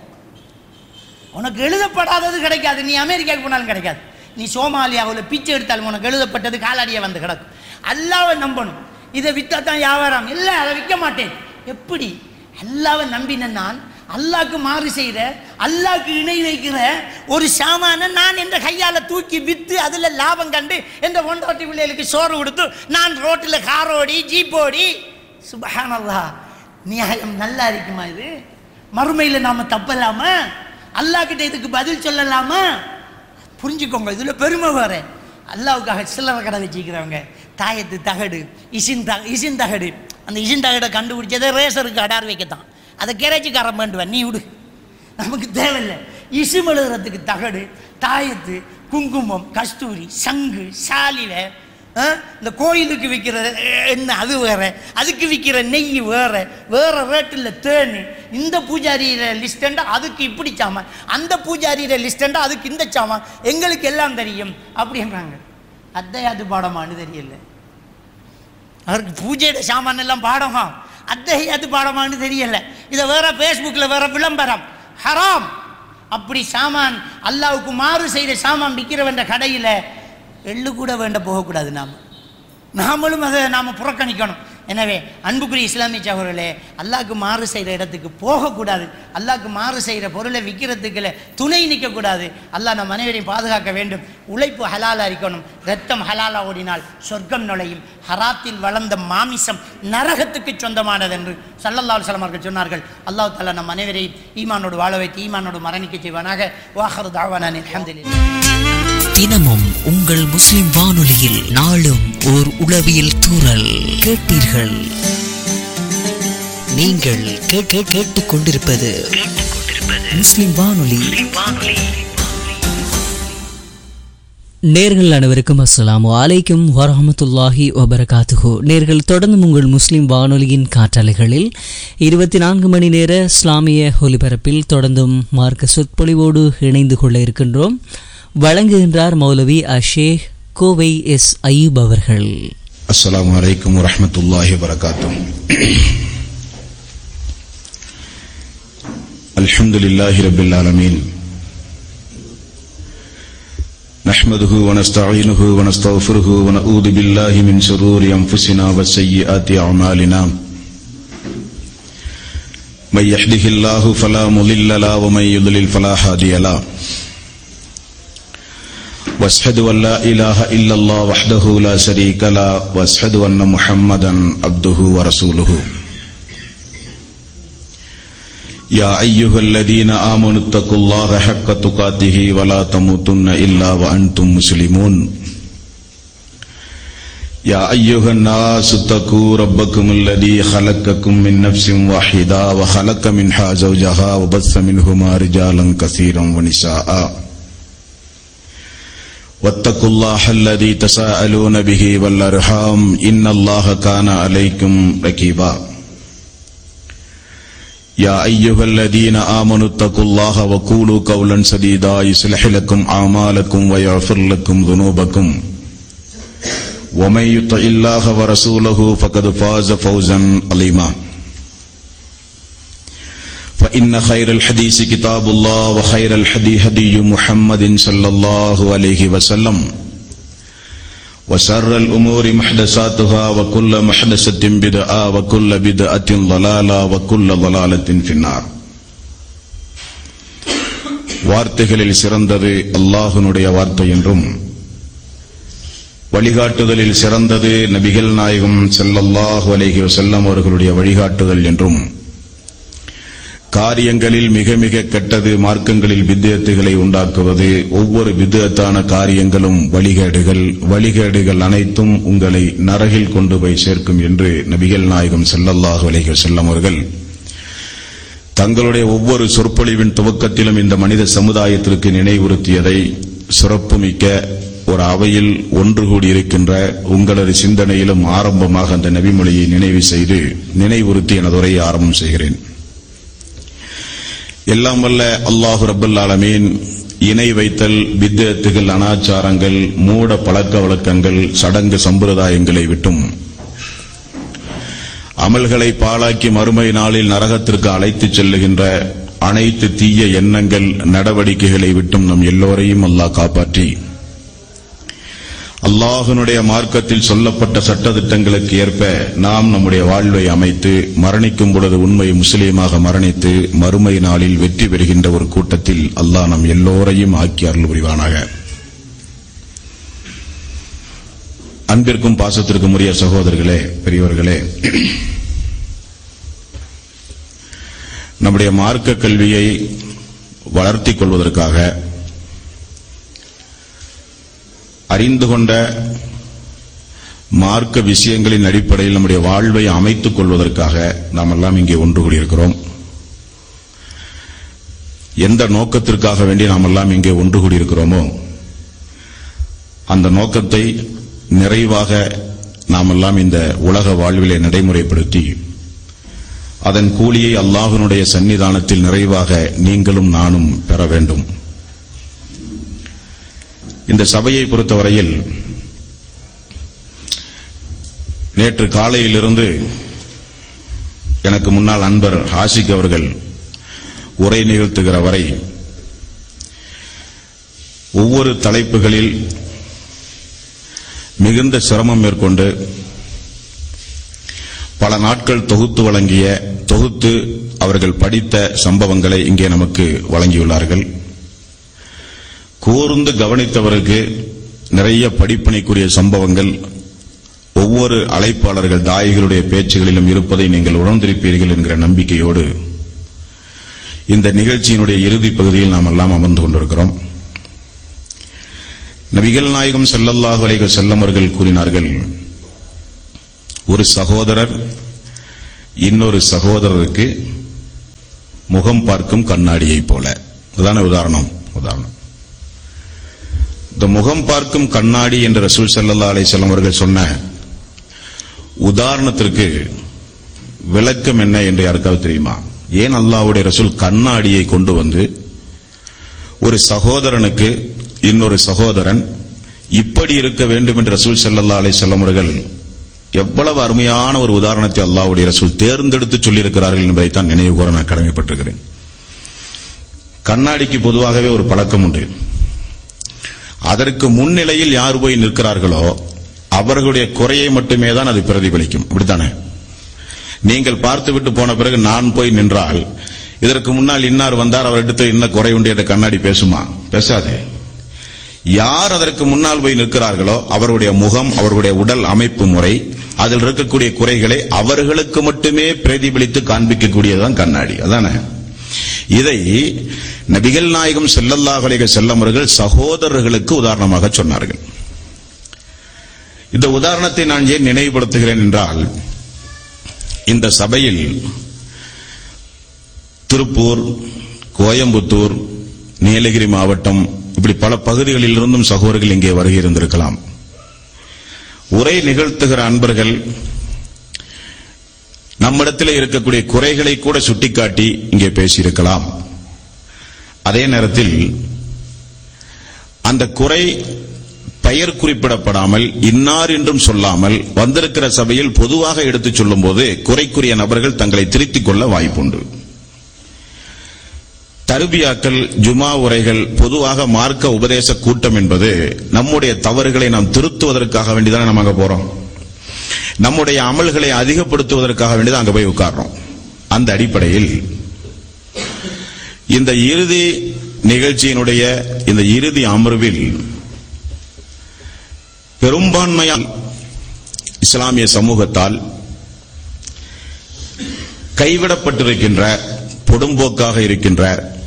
Speaker 1: உனக்கு எழுதப்படாதது கிடைக்காது. நீ அமெரிக்காவுக்கு போனாலும் கிடைக்காது. நீ சோமாலியாவில் பிச்சை எடுத்தாலும் உனக்கு எழுதப்பட்டது காலாடியை வந்து கிடக்கும். அல்லாஹ்வை நம்பணும். இதை வித்தா தான் வியாபாரம் இல்லை, அதை விற்க மாட்டேன். எப்படி? அல்லாஹ்வை நம்பின நான் அல்லாஹ்க்கு மாறு செய்கிற, அல்லாஹ்க்கு இணை வைக்கிற ஒரு சாமான நான் என்ற கையால் தூக்கி விற்று அதில் லாபம் கண்டு என்ற ஒன்றாட்டி பிள்ளைகளுக்கு சோறு கொடுத்து நான் ரோட்டில் காரோடி ஜீப்போடி, சுப்ஹானல்லாஹ், நியாயம் நல்லா இருக்குமா? இது மறுமையில் நாம் தப்பலாமா? அல்லாஹ்கிட்ட இதுக்கு பதில் சொல்லலாமா? புரிஞ்சுக்கோங்க, இதில் பெருமை வேறு. அல்லாவுக்காக சில்லறை கடை வச்சுக்கிறவங்க தாயத்து தகடு, இசின் த இசின் தகடு, அந்த இசின் தகடை கண்டுபிடிச்சதை ரேசருக்கு அடார் வைக்கத்தான். அதை கிரைச்சிக்காரன் வேண்டுவேன், நீ விடு, நமக்கு தேவையில்லை. இசும் எழுதுறதுக்கு தகடு, தாயத்து, குங்குமம், கஸ்தூரி, சங்கு, சாலிவை, இந்த கோயிலுக்கு விற்கிற என்ன அது வேற, அதுக்கு விற்கிற நெய் வேற, வேற ரேட்டில் தேன். இந்த பூஜாரியில லிஸ்டண்டா அதுக்கு இப்படி சாமான், அந்த பூஜாரியில லிஸ்டண்டா அதுக்கு இந்த சாமான், எங்களுக்கு எல்லாம் தெரியும் அப்படின்றாங்க. அத்தையாது பாடமானு தெரியல அவருக்கு. பூஜையோட சாமான் எல்லாம் பாடமா, அத்தையாது பாடமானு தெரியல. இதை வேற ஃபேஸ்புக்கில் வேற விளம்பரம், ஹராம். அப்படி சாமான் அல்லாவுக்கு மாறு செய்கிற சாமான் விற்கிறவன்ற கடையில் எள்ளு கூட வேண்ட போகக்கூடாது. நாம் நாமளும் அதை நாம் புறக்கணிக்கணும். எனவே அன்புக்குரிய இஸ்லாமிய சகோதரர்களே, அல்லாஹ்க்கு மாறு செய்கிற இடத்துக்கு போகக்கூடாது. அல்லாஹ்க்கு மாறு செய்கிற பொருளை விற்கிறதுக்குள்ள துணை நிற்கக்கூடாது. அல்லாஹ் நம் அனைவரையும் பாதுகாக்க வேண்டும். உழைப்பு ஹலாலாக இருக்கணும். ரத்தம் ஹலாலா ஓடினால் சொர்க்கம் நுழையும். ஹராத்தில் வளர்ந்த மாமிசம் நரகத்துக்கு சொந்தமானது என்று ஸல்லல்லாஹு அலைஹி வஸல்லம் அவர்கள் சொன்னார்கள். அல்லாஹ் தஆலா நம் அனைவரையும் ஈமானோடு வாழ வைத்து ஈமானோடு மரணிக்க செய்வானாக. வாஹிரு தஅவானா அல்ஹம்துலில்லாஹ்.
Speaker 2: தினமும் உங்கள் முஸ்லிம் வானொலியில் நாளும் ஓர் உளவியல் தூறல் கேட்டீர்கள். நீங்கள் கேட்க கேட்டுக் கொண்டிருப்பது முஸ்லிம் வானொலி. நேர்கள் அனைவருக்கும் அஸ்ஸலாமு அலைக்கும் வரஹ்மத்துல்லாஹி வபரகாத்துஹு. நேர்கள் தொடர்ந்து உங்கள் முஸ்லிம் வானொலியின் காற்றலைகளில் இருபத்தி நான்கு மணி நேர இஸ்லாமிய ஒலிபரப்பில் தொடர்ந்தும் மார்க்க சொற்பொழிவோடு இணைந்து கொள்ள இருக்கின்றோம். வழங்குகின்றார் மௌலவி அஷேக் கோவை எஸ் அய்யூப் அவர்கள்.
Speaker 3: அஸ்ஸலாமு அலைக்கும் வரஹ்மத்துல்லாஹி வபரகாத்துஹு. அல்ஹம்துலில்லாஹி ரப்பில் ஆலமீன். நஹ்மதுஹு வ நஸ்தஈனுஹு வ நஸ்தக்ஃபிருஹு வ நஊது பில்லாஹி மின் ஷுரூரி அன்ஃபுஸினா வ ஸய்யிஆத்தி அஅமாலினா. மை யஹ்திஹில்லாஹு ஃபலா முضில்ல லஹு வ மை யுضلل ஃபலா ஹாதிய லஹு. واشهد ان لا اله الا الله وحده لا شريك له واشهد ان محمدا عبده ورسوله. يا ايها الذين امنوا اتقوا الله حق تقاته ولا تموتن الا وانتم مسلمون. يا ايها الناس اتقوا ربكم الذي خلقكم من نفس واحده وخلق منها زوجها وبث منهما رجالا كثيرا ونساء. واتقوا الله الذي تساءلون به والارحام ان الله كان عليكم رقيبا. يا ايها الذين امنوا اتقوا الله وقولوا قولا سديدا يصلح لكم اعمالكم ويغفر لكم ذنوبكم ومن يطع الله ورسوله فقد فاز فوزا عظيما. فإن خير الحديث كتاب الله وخير الهدي هدي محمد صلى الله عليه وسلم وشر الأمور محدثاتها وكل محدثة بدعة وكل بدعة ضلالة وكل ضلالة في النار. வார்த்தைகளில் சிறந்தது அல்லாஹ்வுடைய வார்த்தை என்றும் வழிகாட்டுதலில் சிறந்தது நபிகள் நாயகம் ஸல்லல்லாஹு அலைஹி வஸல்லம் அவர்களுடைய வழிகாட்டுதல் என்றும் காரியங்களில் மிக மிக கெட்டது மார்க்கங்களில் பித்அத்துகளை உண்டாக்குவது, ஒவ்வொரு பித்அத்தான காரியங்களும் வழிகேடுகள், வழிகேடுகள் அனைத்தும் உங்களை நரகில் கொண்டு போய் சேர்க்கும் என்று நபிகள் நாயகம் ஸல்லல்லாஹு அலைஹி வஸல்லம் அவர்கள் தங்களுடைய ஒவ்வொரு சொற்பொழிவின் துவக்கத்திலும் இந்த மனித சமுதாயத்திற்கு நினைவுறுத்தியதை சிறப்புமிக்க ஒரு அவையில் ஒன்று கூடியிருக்கின்ற உங்களது சிந்தனையிலும் ஆரம்பமாக அந்த நபிமொழியை நினைவு செய்து நினைவுறுத்தி எனது உரையை ஆரம்பம் செய்கிறேன். எல்லாம் வல்ல அல்லாஹு ரப்பல் ஆலமீன் இணை வைத்தல், பித்அத்துகள், அனாச்சாரங்கள், மூட பழக்க வழக்கங்கள், சடங்கு சம்பிரதாயங்களை விட்டும் அமல்களை பாழாக்கி மறுமை நாளில் நரகத்திற்கு அழைத்துச் செல்லுகின்ற அனைத்து தீய எண்ணங்கள், நடவடிக்கைகளை விட்டும் நம் எல்லோரையும் அல்லாஹ் காப்பாற்றி அல்லாஹ்வுடைய மார்க்கத்தில் சொல்லப்பட்ட சட்டதிட்டங்களுக்கு ஏற்ப நாம் நம்முடைய வாழ்வை அமைத்து மரணிக்கும் பொழுது உண்மை முஸ்லீமாக மரணித்து மறுமை நாளில் வெற்றி பெறுகின்ற ஒரு கூட்டத்தில் அல்லாஹ் நம் எல்லோரையும் ஆக்கி அருள் புரிவானாக. அன்பிற்கும் பாசத்திற்கும் உரிய சகோதரர்களே, பெரியவர்களே, நம்முடைய மார்க்க கல்வியை வளர்த்திக் கொள்வதற்காக, அறிந்து கொண்ட மார்க்க விஷயங்களின் அடிப்படையில் நம்முடைய வாழ்வை அமைத்துக் கொள்வதற்காக நாம் எல்லாம் இங்கே ஒன்று கூடியிருக்கிறோம். எந்த நோக்கத்திற்காக வேண்டி நாம் எல்லாம் இங்கே ஒன்று கூடியிருக்கிறோமோ அந்த நோக்கத்தை நிறைவாக நாம் எல்லாம் இந்த உலக வாழ்விலே நடைமுறைப்படுத்தி அதன் கூலியை அல்லாஹ்வுடைய சன்னிதானத்தில் நிறைவாக நீங்களும் நானும் பெற வேண்டும். இந்த சபையை பொறுத்தவரையில் நேற்று காலையிலிருந்து எனக்கு முன்னால் அன்பர் ஆசிக் அவர்கள் உரை நிகழ்த்துகிற வரை ஒவ்வொரு தலைப்புகளில் மிகுந்த சிரமம் மேற்கொண்டு பல நாட்கள் தொகுத்து வழங்கிய தொகுத்து அவர்கள் படித்த சம்பவங்களை இங்கே நமக்கு வழங்கியுள்ளார்கள். கூர்ந்து கவனித்தவருக்கு நிறைய படிப்பினைக்குரிய சம்பவங்கள் ஒவ்வொரு அழைப்பாளர்கள் தாயிகளுடைய பேச்சுகளிலும் இருப்பதை நீங்கள் உணர்ந்திருப்பீர்கள் என்கிற நம்பிக்கையோடு இந்த நிகழ்ச்சியினுடைய இறுதிப் பகுதியில் நாம் எல்லாம் அமர்ந்து கொண்டிருக்கிறோம். நபிகள் நாயகம் ஸல்லல்லாஹு அலைஹி வஸல்லம் அவர்கள் கூறினார்கள், ஒரு சகோதரர் இன்னொரு சகோதரருக்கு முகம் பார்க்கும் கண்ணாடியை போல. அதுதான உதாரணம். உதாரணம் இந்த முகம் பார்க்கும் கண்ணாடி என்று ரசூல் ஸல்லல்லாஹு அலைஹி வஸல்லம் அவர்கள் சொன்ன உதாரணத்திற்கு விளக்கம் என்ன என்று யாருக்காவது தெரியுமா? ஏன் அல்லாஹ்வுடைய ரசூல் கண்ணாடியை கொண்டு வந்து ஒரு சகோதரனுக்கு இன்னொரு சகோதரன் இப்படி இருக்க வேண்டும் என்று ரசூல் ஸல்லல்லாஹு அலைஹி வஸல்லம் அவர்கள் எவ்வளவு அருமையான ஒரு உதாரணத்தை அல்லாஹ்வுடைய ரசூல் தேர்ந்தெடுத்து சொல்லியிருக்கிறார்கள் என்பதை தான் நினைவு கூற நான் கடமைப்பட்டிருக்கிறேன். கண்ணாடிக்கு பொதுவாகவே ஒரு பழக்கம் உண்டு. அதற்கு முன்னிலையில் யார் போய் நிற்கிறார்களோ அவர்களுடைய குறையை மட்டுமே தான் அது பிரதிபலிக்கும். அப்படித்தானே? நீங்கள் பார்த்துவிட்டு போன பிறகு நான் போய் நின்றால் இதற்கு முன்னால் இன்னார் வந்தார், அவர் எடுத்து என்ன குறை உண்டு என்ற கண்ணாடி பேசுமா? பேசாது. யார் அதற்கு முன்னால் போய் நிற்கிறார்களோ அவருடைய முகம், அவர்களுடைய உடல் அமைப்பு முறை, அதில் இருக்கக்கூடிய குறைகளை அவர்களுக்கு மட்டுமே பிரதிபலித்து காண்பிக்கக்கூடியதுதான் கண்ணாடி. அதானே? இதை நபிகள் நாயகம் ஸல்லல்லாஹு அலைஹி வஸல்லம் அவர்கள் சகோதரர்களுக்கு உதாரணமாக சொன்னார்கள். இந்த உதாரணத்தை நான் ஏன் நினைவுபடுத்துகிறேன் என்றால், இந்த சபையில் திருப்பூர், கோயம்புத்தூர், நீலகிரி மாவட்டம் இப்படி பல பகுதிகளில் இருந்தும் சகோதரர்கள் இங்கே வருகை இருந்திருக்கலாம். உரை நிகழ்த்துகிற அன்பர்கள் நம்மிடத்தில் இருக்கக்கூடிய குறைகளை கூட சுட்டிக்காட்டி இங்கே பேசியிருக்கலாம். அதே நேரத்தில் அந்த குறை பெயர் குறிப்பிடப்படாமல் இன்னார் என்றும் சொல்லாமல் வந்திருக்கிற சபையில் பொதுவாக எடுத்துச் சொல்லும் போது குறைக்குரிய நபர்கள் தங்களை திருத்திக் கொள்ள வாய்ப்புண்டு. தர்பியாக்கள், ஜுமா உரைகள், பொதுவாக மார்க்க உபதேச கூட்டம் என்பது நம்முடைய தவறுகளை நாம் திருத்துவதற்காக வேண்டிதானே நம்ம அங்க போறோம். நம்முடைய அமல்களை அதிகப்படுத்துவதற்காக வேண்டிதான் அங்க போய் உட்கார்றோம். அந்த அடிப்படையில் இந்த இறுதி நிகழ்ச்சியினுடைய இந்த இறுதி அமர்வில் பெரும்பான்மையால் இஸ்லாமிய சமூகத்தால் கைவிடப்பட்டிருக்கின்ற, பொடும்போக்காக இருக்கின்ற,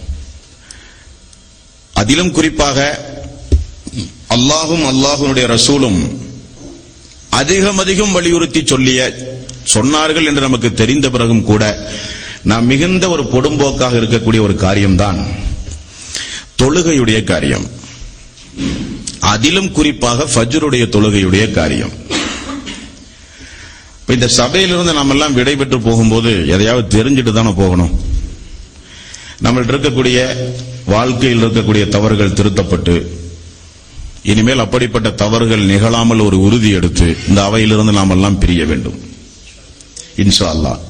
Speaker 3: அதிலும் குறிப்பாக அல்லாஹும் அல்லாஹுடைய ரசூலும் அதிகம் அதிகம் வலியுறுத்தி சொல்லிய சொன்னார்கள் என்று நமக்கு தெரிந்த பிறகும் கூட நாம் மிகுந்த ஒரு பொடும்போக்காக இருக்கக்கூடிய ஒரு காரியம்தான் தொழுகையுடைய காரியம். அதிலும் குறிப்பாக ஃபஜ்ருடைய தொழுகையுடைய காரியம். இந்த சபையிலிருந்து நாம் எல்லாம் விடைபெற்று போகும்போது எதையாவது தெரிஞ்சுட்டு தானே போகணும். நம்மள்ட்ட இருக்கக்கூடிய வாழ்க்கையில் இருக்கக்கூடிய தவறுகள் திருத்தப்பட்டு இனிமேல் அப்படிப்பட்ட தவறுகள் நிகழாமல் ஒரு உறுதி எடுத்து இந்த அவையிலிருந்து நாம் எல்லாம் பிரிய வேண்டும் இன்ஷா அல்லாஹ்.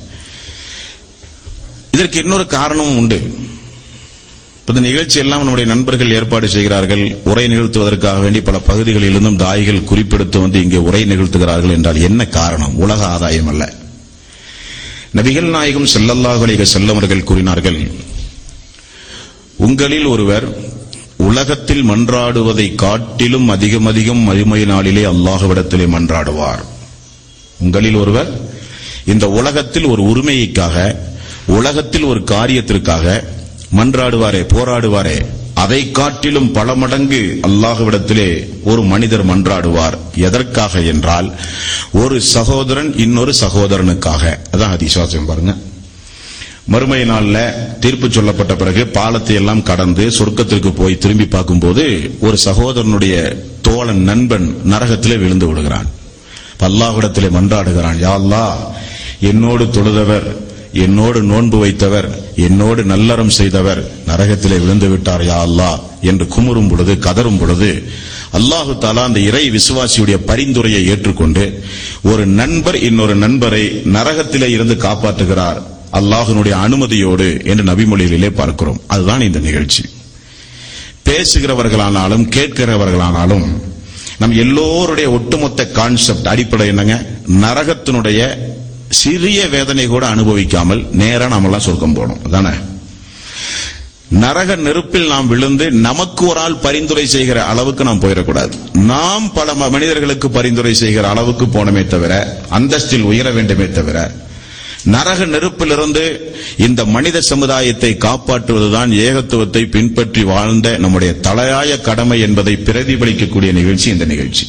Speaker 3: இதற்கு இன்னொரு காரணமும் உண்டு. இந்த நிகழ்ச்சி எல்லாம் நம்முடைய நண்பர்கள் ஏற்பாடு செய்கிறார்கள். உரை நிகழ்த்துவதற்காக வேண்டி பல பகுதிகளில் இருந்தும் தாயிகள் குறிப்பெடுத்து வந்து இங்கே உரை நிகழ்த்துகிறார்கள் என்றால் என்ன காரணம்? உலக ஆதாயம் அல்ல. நபிகள் நாயகம் ஸல்லல்லாஹு அலைஹி வஸல்லம் அவர்கள் கூறினார்கள், உங்களில் ஒருவர் உலகத்தில் மன்றாடுவதை காட்டிலும் அதிகம் அதிகம் மறுமை நாளிலே அல்லாஹ்விடத்திலே மன்றாடுவார். உங்களில் ஒருவர் இந்த உலகத்தில் ஒரு உரிமைக்காக, உலகத்தில் ஒரு காரியத்திற்காக மன்றாடுவாரே, போராடுவாரே, அதை காட்டிலும் பல மடங்கு அல்லாஹ்விடத்திலே ஒரு மனிதர் மன்றாடுவார். எதற்காக என்றால் ஒரு சகோதரன் இன்னொரு சகோதரனுக்காக. அதான் ஹதீஸ் பாருங்க. மறுமை நாள்ல தீர்ப்பு சொல்லப்பட்ட பிறகு பாலத்தை எல்லாம் கடந்து சொர்க்கத்திற்கு போய் திரும்பி பார்க்கும்போது ஒரு சகோதரனுடைய தோழன், நண்பன் நரகத்திலே விழுந்து விடுகிறான். அல்லாஹ்விடத்திலே மன்றாடுகிறான், யா அல்லாஹ், என்னோடு தொழுதவர், என்னோடு நோன்பு வைத்தவர், என்னோடு நல்லறம் செய்தவர் நரகத்திலே விழுந்து விட்டார் யா அல்லாஹ் என்று குமுறும் பொழுது, கதறும் பொழுது அல்லாஹு தஆலா அந்த இறை விசுவாசியுடைய பரிந்துரையை ஏற்றுக்கொண்டு ஒரு நண்பர் இன்னொரு நண்பரை நரகத்திலே இருந்து காப்பாற்றுகிறார் அல்லாஹ்வினுடைய அனுமதியோடு என்று நபிமொழிகளிலே பார்க்கிறோம். அதுதான் இந்த நிகழ்ச்சி. பேசுகிறவர்களானாலும் கேட்கிறவர்களானாலும் நம் எல்லோருடைய ஒட்டுமொத்த கான்செப்ட் அடிப்படை என்னங்க? நரகத்தினுடைய சிறிய வேதனை கூட அனுபவிக்காமல் நேரா நாமெல்லாம் சொர்க்கம் போகணும். அதானே? நரக நெருப்பில் நாம் விழுந்து நமக்கு ஒரு ஆள் பரிந்துரை செய்கிற அளவுக்கு நாம் போயிடக்கூடாது. நாம் பல மனிதர்களுக்கு பரிந்துரை செய்கிற அளவுக்கு போனமே தவிர, அந்தஸ்தில் உயர வேண்டுமே தவிர, நரக நெருப்பிலிருந்து இந்த மனித சமுதாயத்தை காப்பாற்றுவதுதான் ஏகத்துவத்தை பின்பற்றி வாழ்ந்த நம்முடைய தலையாய கடமை என்பதை பிரதிபலிக்கக்கூடிய நிகழ்ச்சி இந்த நிகழ்ச்சி.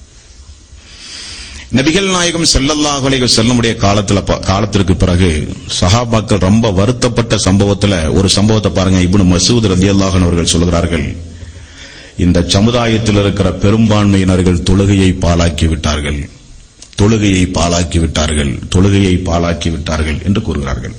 Speaker 3: நபிகள் நாயகம் ஸல்லல்லாஹு அலைஹி வஸல்லமுடைய காலத்துல காலத்திற்கு பிறகு சஹாபாக்கள் ரொம்ப வருத்தப்பட்ட சம்பவத்துல ஒரு சம்பவத்தை பாருங்க. இப்னு மஸ்ஊத் ரலியல்லாஹு அன்ஹு அவர்கள் சொல்கிறார்கள், இந்த சமுதாயத்தில் இருக்கிற பெரும்பான்மையினர்கள் தொழுகையை பாழாக்கி விட்டார்கள், தொழுகையை பாழாக்கி விட்டார்கள், தொழுகையை பாழாக்கி விட்டார்கள் என்று கூறுகிறார்கள்.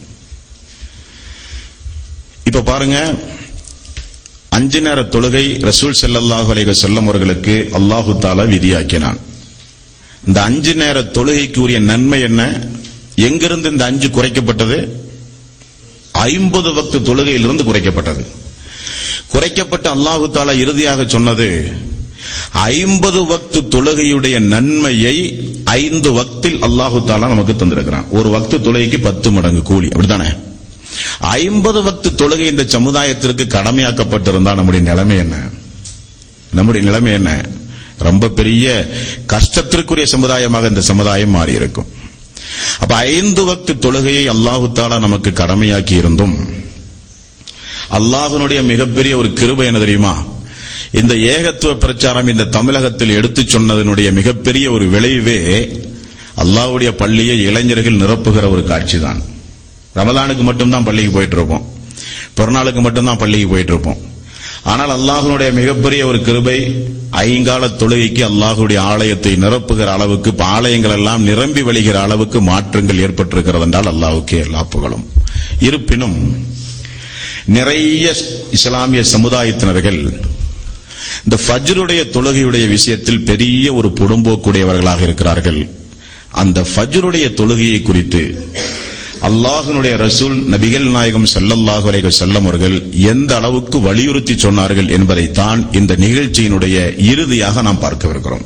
Speaker 3: இப்ப பாருங்க, அஞ்சு நேர தொழுகை ரசூல் ஸல்லல்லாஹு அலைஹி வஸல்லம் அவர்களுக்கு அல்லாஹு தஆலா விதியாக்கினான். இந்த அஞ்சு நேர தொழுகைக்கு உரிய நன்மை என்ன? எங்கிருந்து இந்த அஞ்சு குறைக்கப்பட்டது? ஐம்பது வக்து தொழுகையிலிருந்து குறைக்கப்பட்டது. குறைக்கப்பட்ட அல்லாஹு தஆலா இறுதியாக சொன்னது, ஐம்பது வக்து தொழுகையுடைய நன்மையை ஐந்து வக்தில் அல்லாஹு தஆலா நமக்கு தந்திருக்கிறான். ஒரு வக்து தொழுகைக்கு பத்து மடங்கு கூலி, அப்படித்தானே? ஐம்பது வக்து தொழுகை இந்த சமுதாயத்திற்கு கடமையாக்கப்பட்டிருந்தா நம்முடைய நிலைமை என்ன? நம்முடைய நிலைமை என்ன? ரொம்ப பெரிய கஷ்டத்திற்குரிய சமுதாயமாக இந்த சமுதாயம் மாறி இருக்கும். அப்ப ஐந்து வக்து தொழுகையை அல்லாஹு தஆலா நமக்கு கடமையாக்கி இருந்தும் அல்லாஹ்வுடைய மிகப்பெரிய ஒரு கிருபை என்ன தெரியுமா? இந்த ஏகத்துவ பிரச்சாரம் இந்த தமிழகத்தில் எடுத்து சொன்னதனுடைய மிகப்பெரிய ஒரு விளைவே அல்லாஹ்வுடைய பள்ளியை இளைஞர்கள் நிரப்புகிற ஒரு காட்சி தான். ரமலானுக்கு மட்டும்தான் பள்ளிக்கு போயிட்டு இருப்போம், பிறநாளுக்கு மட்டும்தான் பள்ளிக்கு போயிட்டு இருப்போம். ஆனால் அல்லாஹ்வுடைய மிகப்பெரிய ஒரு கிருபை, ஐங்கால தொழுகைக்கு அல்லாஹ்வுடைய ஆலயத்தை நிரப்புகிற அளவுக்கு, ஆலயங்கள் எல்லாம் நிரம்பி வழிகிற அளவுக்கு மாற்றங்கள் ஏற்பட்டிருக்கிறது என்றால் அல்லாஹ்வுக்கே எல்லா புகழும். இருப்பினும் நிறைய இஸ்லாமிய சமுதாயத்தினர்கள் இந்த ஃபஜ்ருடைய தொழுகையுடைய விஷயத்தில் பெரிய ஒரு புடும்போக்குடையவர்களாக இருக்கிறார்கள். அந்த ஃபஜ்ருடைய தொழுகையை குறித்து அல்லாஹ்வுடைய ரசூல் நபிகள் நாயகம் ஸல்லல்லாஹு அலைஹி வஸல்லம் அவர்கள் எந்த அளவுக்கு வலியுறுத்தி சொன்னார்கள் என்பதைத்தான் இந்த நிகழ்ச்சியினுடைய இறுதியாக நாம் பார்க்கவிருக்கிறோம்.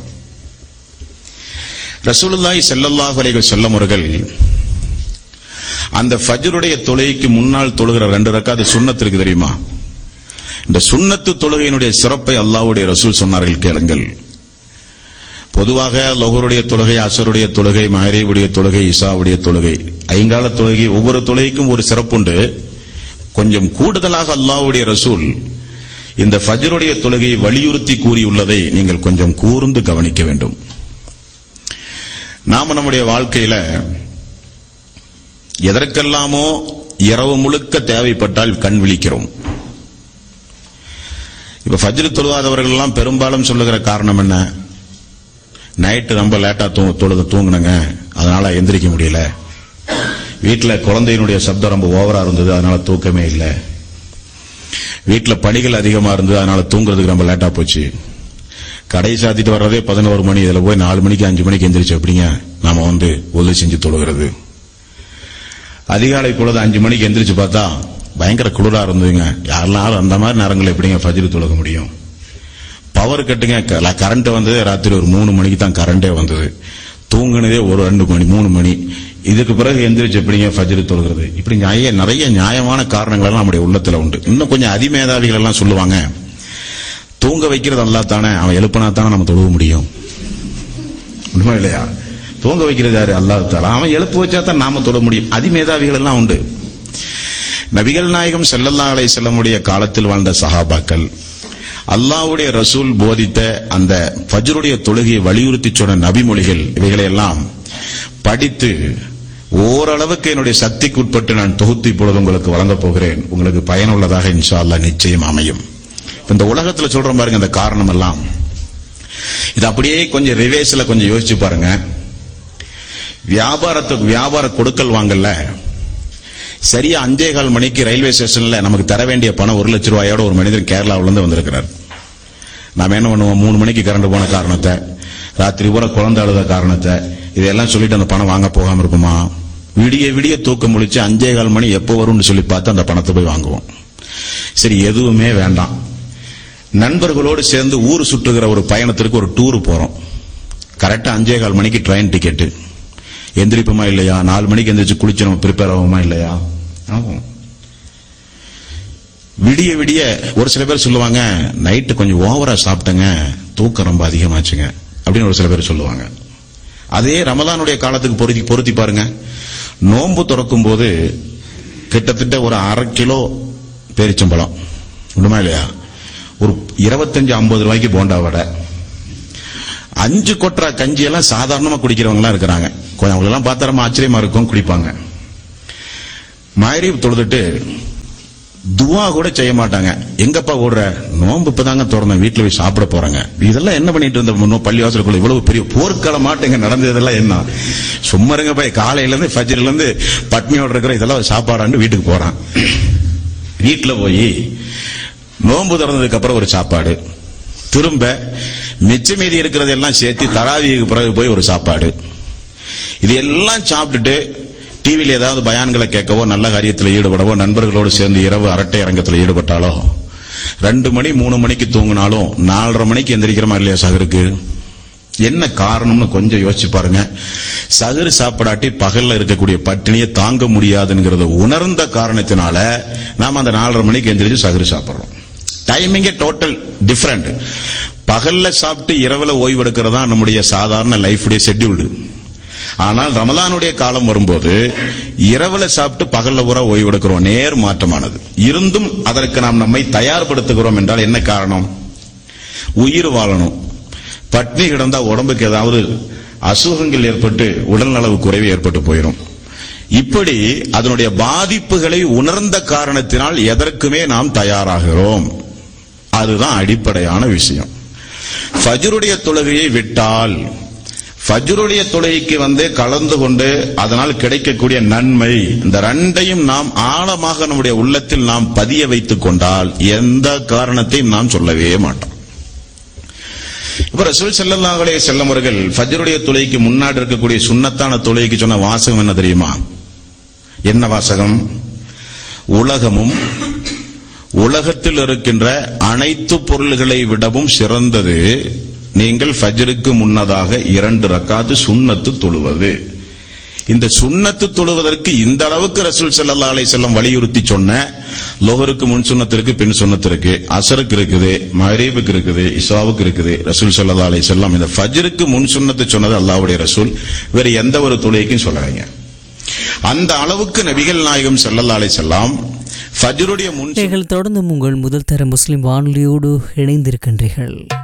Speaker 3: ரசூலுல்லாஹி ஸல்லல்லாஹு அலைஹி வஸல்லம் அவர்கள் அந்த ஃபஜ்ருடைய தொழுகைக்கு முன்னால் தொழுகிற ரெண்டு ரக்காத் சுன்னத் இருக்கு தெரியுமா? இந்த சுன்னத்து தொழுகையினுடைய சிறப்பை அல்லாஹ்வுடைய ரசூல் சொன்னார்கள், கேளுங்கள். பொதுவாக லொஹருடைய தொழுகை, அசருடைய தொழுகை, மஹ்ரிபுடைய தொழுகை, இஷாவுடைய தொழுகை, ஐங்கால தொழுகை, ஒவ்வொரு தொழுகைக்கும் ஒரு சிறப்புண்டு. கொஞ்சம் கூடுதலாக அல்லாஹ்வுடைய ரசூல் இந்த ஃபஜ்ருடைய தொழுகையை வலியுறுத்தி கூறியுள்ளதை நீங்கள் கொஞ்சம் கூர்ந்து கவனிக்க வேண்டும். நாம நம்முடைய வாழ்க்கையில எதற்கெல்லாமோ இரவு முழுக்க தேவைப்பட்டால் கண் விழிக்கிறோம். இப்ப ஃபஜ்ரு தொழுவாதவர்கள் எல்லாம் பெரும்பாலும் சொல்லுகிற காரணம் என்ன? நைட்டு ரொம்ப லேட்டா தொழுது தூங்குனங்க, அதனால எந்திரிக்க முடியல, வீட்டில் குழந்தையினுடைய சப்தம் ரொம்ப ஓவரா இருந்தது, அதனால தூக்கமே இல்லை, வீட்டில் பணிகள் அதிகமா இருந்தது, அதனால தூங்குறதுக்கு ரொம்ப லேட்டா போச்சு, கடை சாத்திட்டு வர்றதே பதினோரு மணி, இதுல போய் நாலு மணிக்கு அஞ்சு மணிக்கு எந்திரிச்சு எப்படிங்க நாம வந்து உதவி செஞ்சு தொழுகிறது? அதிகாலை பொழுது அஞ்சு மணிக்கு எந்திரிச்சு பார்த்தா பயங்கர குளிரா இருந்ததுங்க, யாரெல்லாம் அந்த மாதிரி நேரங்கள் எப்படிங்க ஃபஜ்ரு தொழுக முடியும்? பவர் கட்டுங்க, கரண்ட் வந்தது ராத்திரி ஒரு மூணு மணிக்கு தான் கரண்டே வந்தது, தூங்குனதே ஒரு ரெண்டு மணி மூணு மணி, இதுக்கு பிறகு எந்திரிச்சு எப்படிங்க ஃபஜ்ரு தொழுகிறது? இப்படி நியாய நிறைய நியாயமான காரணங்கள் எல்லாம் நம்முடைய உள்ளத்துல உண்டு. இன்னும் கொஞ்சம் அதிமேதாவிகள் எல்லாம் சொல்லுவாங்க, தூங்க வைக்கிறது அல்லா தானே, அவன் எழுப்பினா தானே நம்ம தொழுக முடியும். உண்மை இல்லையா? தூங்க வைக்கிறது யாரு? அல்லாஹ் தஆலா. அவன் எழுப்பு வச்சா தான் நாம தொழ முடியும். அதிமேதாவிகள் எல்லாம் உண்டு. நபிகள் நாயகம் ஸல்லல்லாஹு அலைஹி வஸல்லமுடைய காலத்தில் வாழ்ந்த சஹாபாக்கள் அல்லாஹ்வுடைய ரசூல் போதித்த அந்த ஃபஜ்ருடைய தொழுகையை வலியுறுத்தி சொன்ன நபிமொழிகள் இவைகளை எல்லாம் படித்து ஓரளவுக்கு என்னுடைய சக்திக்கு உட்பட்டு நான் தொகுத்து இப்பொழுது உங்களுக்கு வழங்கப் போகிறேன். உங்களுக்கு பயனுள்ளதாக இன்ஷா அல்லாஹ் நிச்சயம் அமையும். இந்த உலகத்துல சொல்றோம் பாருங்க, இந்த காரணம் எல்லாம் இது அப்படியே கொஞ்சம் ரிவேஸ்ல கொஞ்சம் யோசிச்சு பாருங்க. வியாபாரத்துக்கு வியாபார கொடுக்கல் வாங்கல சரியா அஞ்சே கால் மணிக்கு ரயில்வே ஸ்டேஷன்ல நமக்கு தர வேண்டிய பணம் ஒரு லட்சம் ரூபாயோட ஒரு மனிதர் கேரளாவில இருந்து வந்திருக்கிறார். நாம என்ன பண்ணுவோம்? மூணு மணிக்கு கரண்ட் போன காரணத்தை, ராத்திரி பூரா குழந்தை அழுத காரணத்தை, இதெல்லாம் சொல்லிட்டு அந்த பணம் வாங்க போகாம இருக்குமா? விடிய விடிய தூக்கம் முழிச்சு அஞ்சே கால் மணி எப்போ வரும்னு சொல்லி பார்த்து அந்த பணத்தை போய் வாங்குவோம். சரி, எதுவுமே வேண்டாம், நண்பர்களோடு சேர்ந்து ஊர் சுற்றுகிற ஒரு பயணத்திற்கு ஒரு டூர் போறோம். கரெக்டா அஞ்சே கால் மணிக்கு ட்ரெயின் டிக்கெட்டு. எந்திரிப்போமா இல்லையா? நாலு மணிக்கு எந்திரிச்சு குளிச்சு நம்ம ப்ரிப்பேர் ஆகுமா இல்லையா? ஆகும். விடிய விடிய ஒரு சில பேர் சொல்லுவாங்க, நைட்டு கொஞ்சம் ஓவரா சாப்பிட்டங்க, தூக்கம் ரொம்ப அதிகமாச்சுங்க அப்படின்னு ஒரு சில பேர் சொல்லுவாங்க. அதே ரமலானுடைய காலத்துக்கு பொருத்தி பொருத்தி பாருங்க. நோன்பு திறக்கும் போது கிட்டத்தட்ட ஒரு அரை கிலோ பேரிச்சம்பழம் உண்டுமா இல்லையா, ஒரு இருபத்தஞ்சு ஐம்பது ரூபாய்க்கு போண்டா வடை, அஞ்சு கொட்டா கஞ்சி எல்லாம் சாதாரணமா குடிக்கிறவங்க எல்லாம் இருக்கிறாங்க. கொஞ்சம் அவங்களெல்லாம் பார்த்தா ரொம்ப ஆச்சரியமா இருக்கும், குடிப்பாங்க. மகரிப் தொழுதுட்டு துவா கூட செய்ய மாட்டாங்க. எங்கப்பா ஓடுற? நோன்பு இப்பதாங்க திறந்த, வீட்டுல போய் சாப்பிட போறாங்க. இதெல்லாம் என்ன பண்ணிட்டு இருந்த பள்ளிவாசலுக்குள்ள இவ்வளவு பெரிய போர்க்களமாட்டு இங்க நடந்ததெல்லாம் என்ன? சும்மா இருங்க போய், காலையில இருந்து ஃபஜ்ர்ல இருந்து பட்னியோட இருக்கிற இதெல்லாம் சாப்பாடான்னு வீட்டுக்கு போறான். வீட்டுல போய் நோன்பு திறந்ததுக்கு அப்புறம் ஒரு சாப்பாடு, திரும்ப மிச்ச மீதி இருக்கிறதெல்லாம் சேர்த்து தராவிக்கு பிறகு போய் ஒரு சாப்பாடு. இது எல்லாம் சாப்பிட்டுட்டு டிவியில் ஏதாவது பயான்களை கேட்கவோ நல்ல காரியத்தில் ஈடுபடவோ நண்பர்களோடு சேர்ந்து இரவு அரட்டை அரங்கத்தில் ஈடுபட்டாலோ ரெண்டு மணி மூணு மணிக்கு தூங்கினாலும் நாலரை மணிக்கு எந்திரிக்கிறமா இல்லையா சகருக்கு? என்ன காரணம்னு கொஞ்சம் யோசிச்சு பாருங்க. சகரு சாப்பிடாட்டி பகல்ல இருக்கக்கூடிய பட்டினியை தாங்க முடியாதுங்கிறத உணர்ந்த காரணத்தினால நாம அந்த நாலரை மணிக்கு எந்திரிச்சு சகரு சாப்பிடுறோம். டைமிங்கே டோட்டல் டிஃபரெண்ட். பகல்ல சாப்பிட்டு இரவுல ஓய்வு எடுக்கிறதா நம்முடைய சாதாரண லைஃபுடைய ஷெட்யூல்டு. ஆனால் ரமலானுடைய காலம் வரும்போது இரவுல சாப்பிட்டு பகல்ல பூரா ஓய்வு எடுக்கிறோம், நேர் மாற்றமானது. இருந்தும் அதற்கு நாம் நம்மை தயார்படுத்துகிறோம் என்றால் என்ன காரணம்? உயிர் வாழணும். பட்னி கிடந்தா உடம்புக்கு ஏதாவது அசுகங்கள் ஏற்பட்டு உடல் நலவு குறைவு ஏற்பட்டு போயிடும். இப்படி அதனுடைய பாதிப்புகளை உணர்ந்த காரணத்தினால் எதற்குமே நாம் தயாராகிறோம். அதுதான் அடிப்படையான விஷயம். ஃபஜ்ருடைய தொழுகையை விட்டால், ஃபஜ்ருடைய தொழுகைக்கு வந்து கலந்து கொண்டு அதனால் கிடைக்கக்கூடிய நன்மை, இந்த ரெண்டையும் நாம் ஆழமாக நம்முடைய உள்ளத்தில் நாம் பதிய வைத்துக் கொண்டால் எந்த காரணத்தையும் நாம் சொல்லவே மாட்டோம். இப்ப ரசூல் ஸல்லல்லாஹு அலைஹி வஸல்லம் அவர்கள் ஃபஜ்ருடைய தொழுகைக்கு முன்னாடி இருக்கக்கூடிய சுன்னத்தான தொழுகைக்கு சொன்ன வாசகம் என்ன தெரியுமா? என்ன வாசகம்? உலகமும் உலகத்தில் இருக்கின்ற அனைத்து பொருள்களை விடவும் சிறந்தது நீங்கள் ஃபஜ்ருக்கு முன்னதாக இரண்டு ரக்காத்து சுன்னத்து தொழுவது. இந்த சுன்னத்து தொழுவதற்கு இந்த அளவுக்கு ரசூல் ஸல்லல்லாஹு அலைஹி வஸல்லம் வலியுறுத்தி சொன்ன, லோஹருக்கு முன் சுன்னத்திற்கு பின் சுன்னத்திற்கு, அசருக்கு இருக்குது, மகரிபுக்கு இருக்குது, இஷாவுக்கு இருக்குது. ரசூல் ஸல்லல்லாஹு அலைஹி வஸல்லம் இந்த ஃபஜ்ருக்கு முன் சுன்னத்து சொன்னது அல்லாஹ்வுடைய ரசூல் வேற எந்த ஒரு தொழுகைக்கும் சொல்லலைங்க. அந்த அளவுக்கு நபிகள் நாயகம் ஸல்லல்லாஹு அலைஹி வஸல்லம் ஃபஜ்ருடைய முன்
Speaker 2: தொடர்ந்து உங்கள் முதல் தர முஸ்லிம் வானொலியோடு இணைந்திருக்கின்றீர்கள்.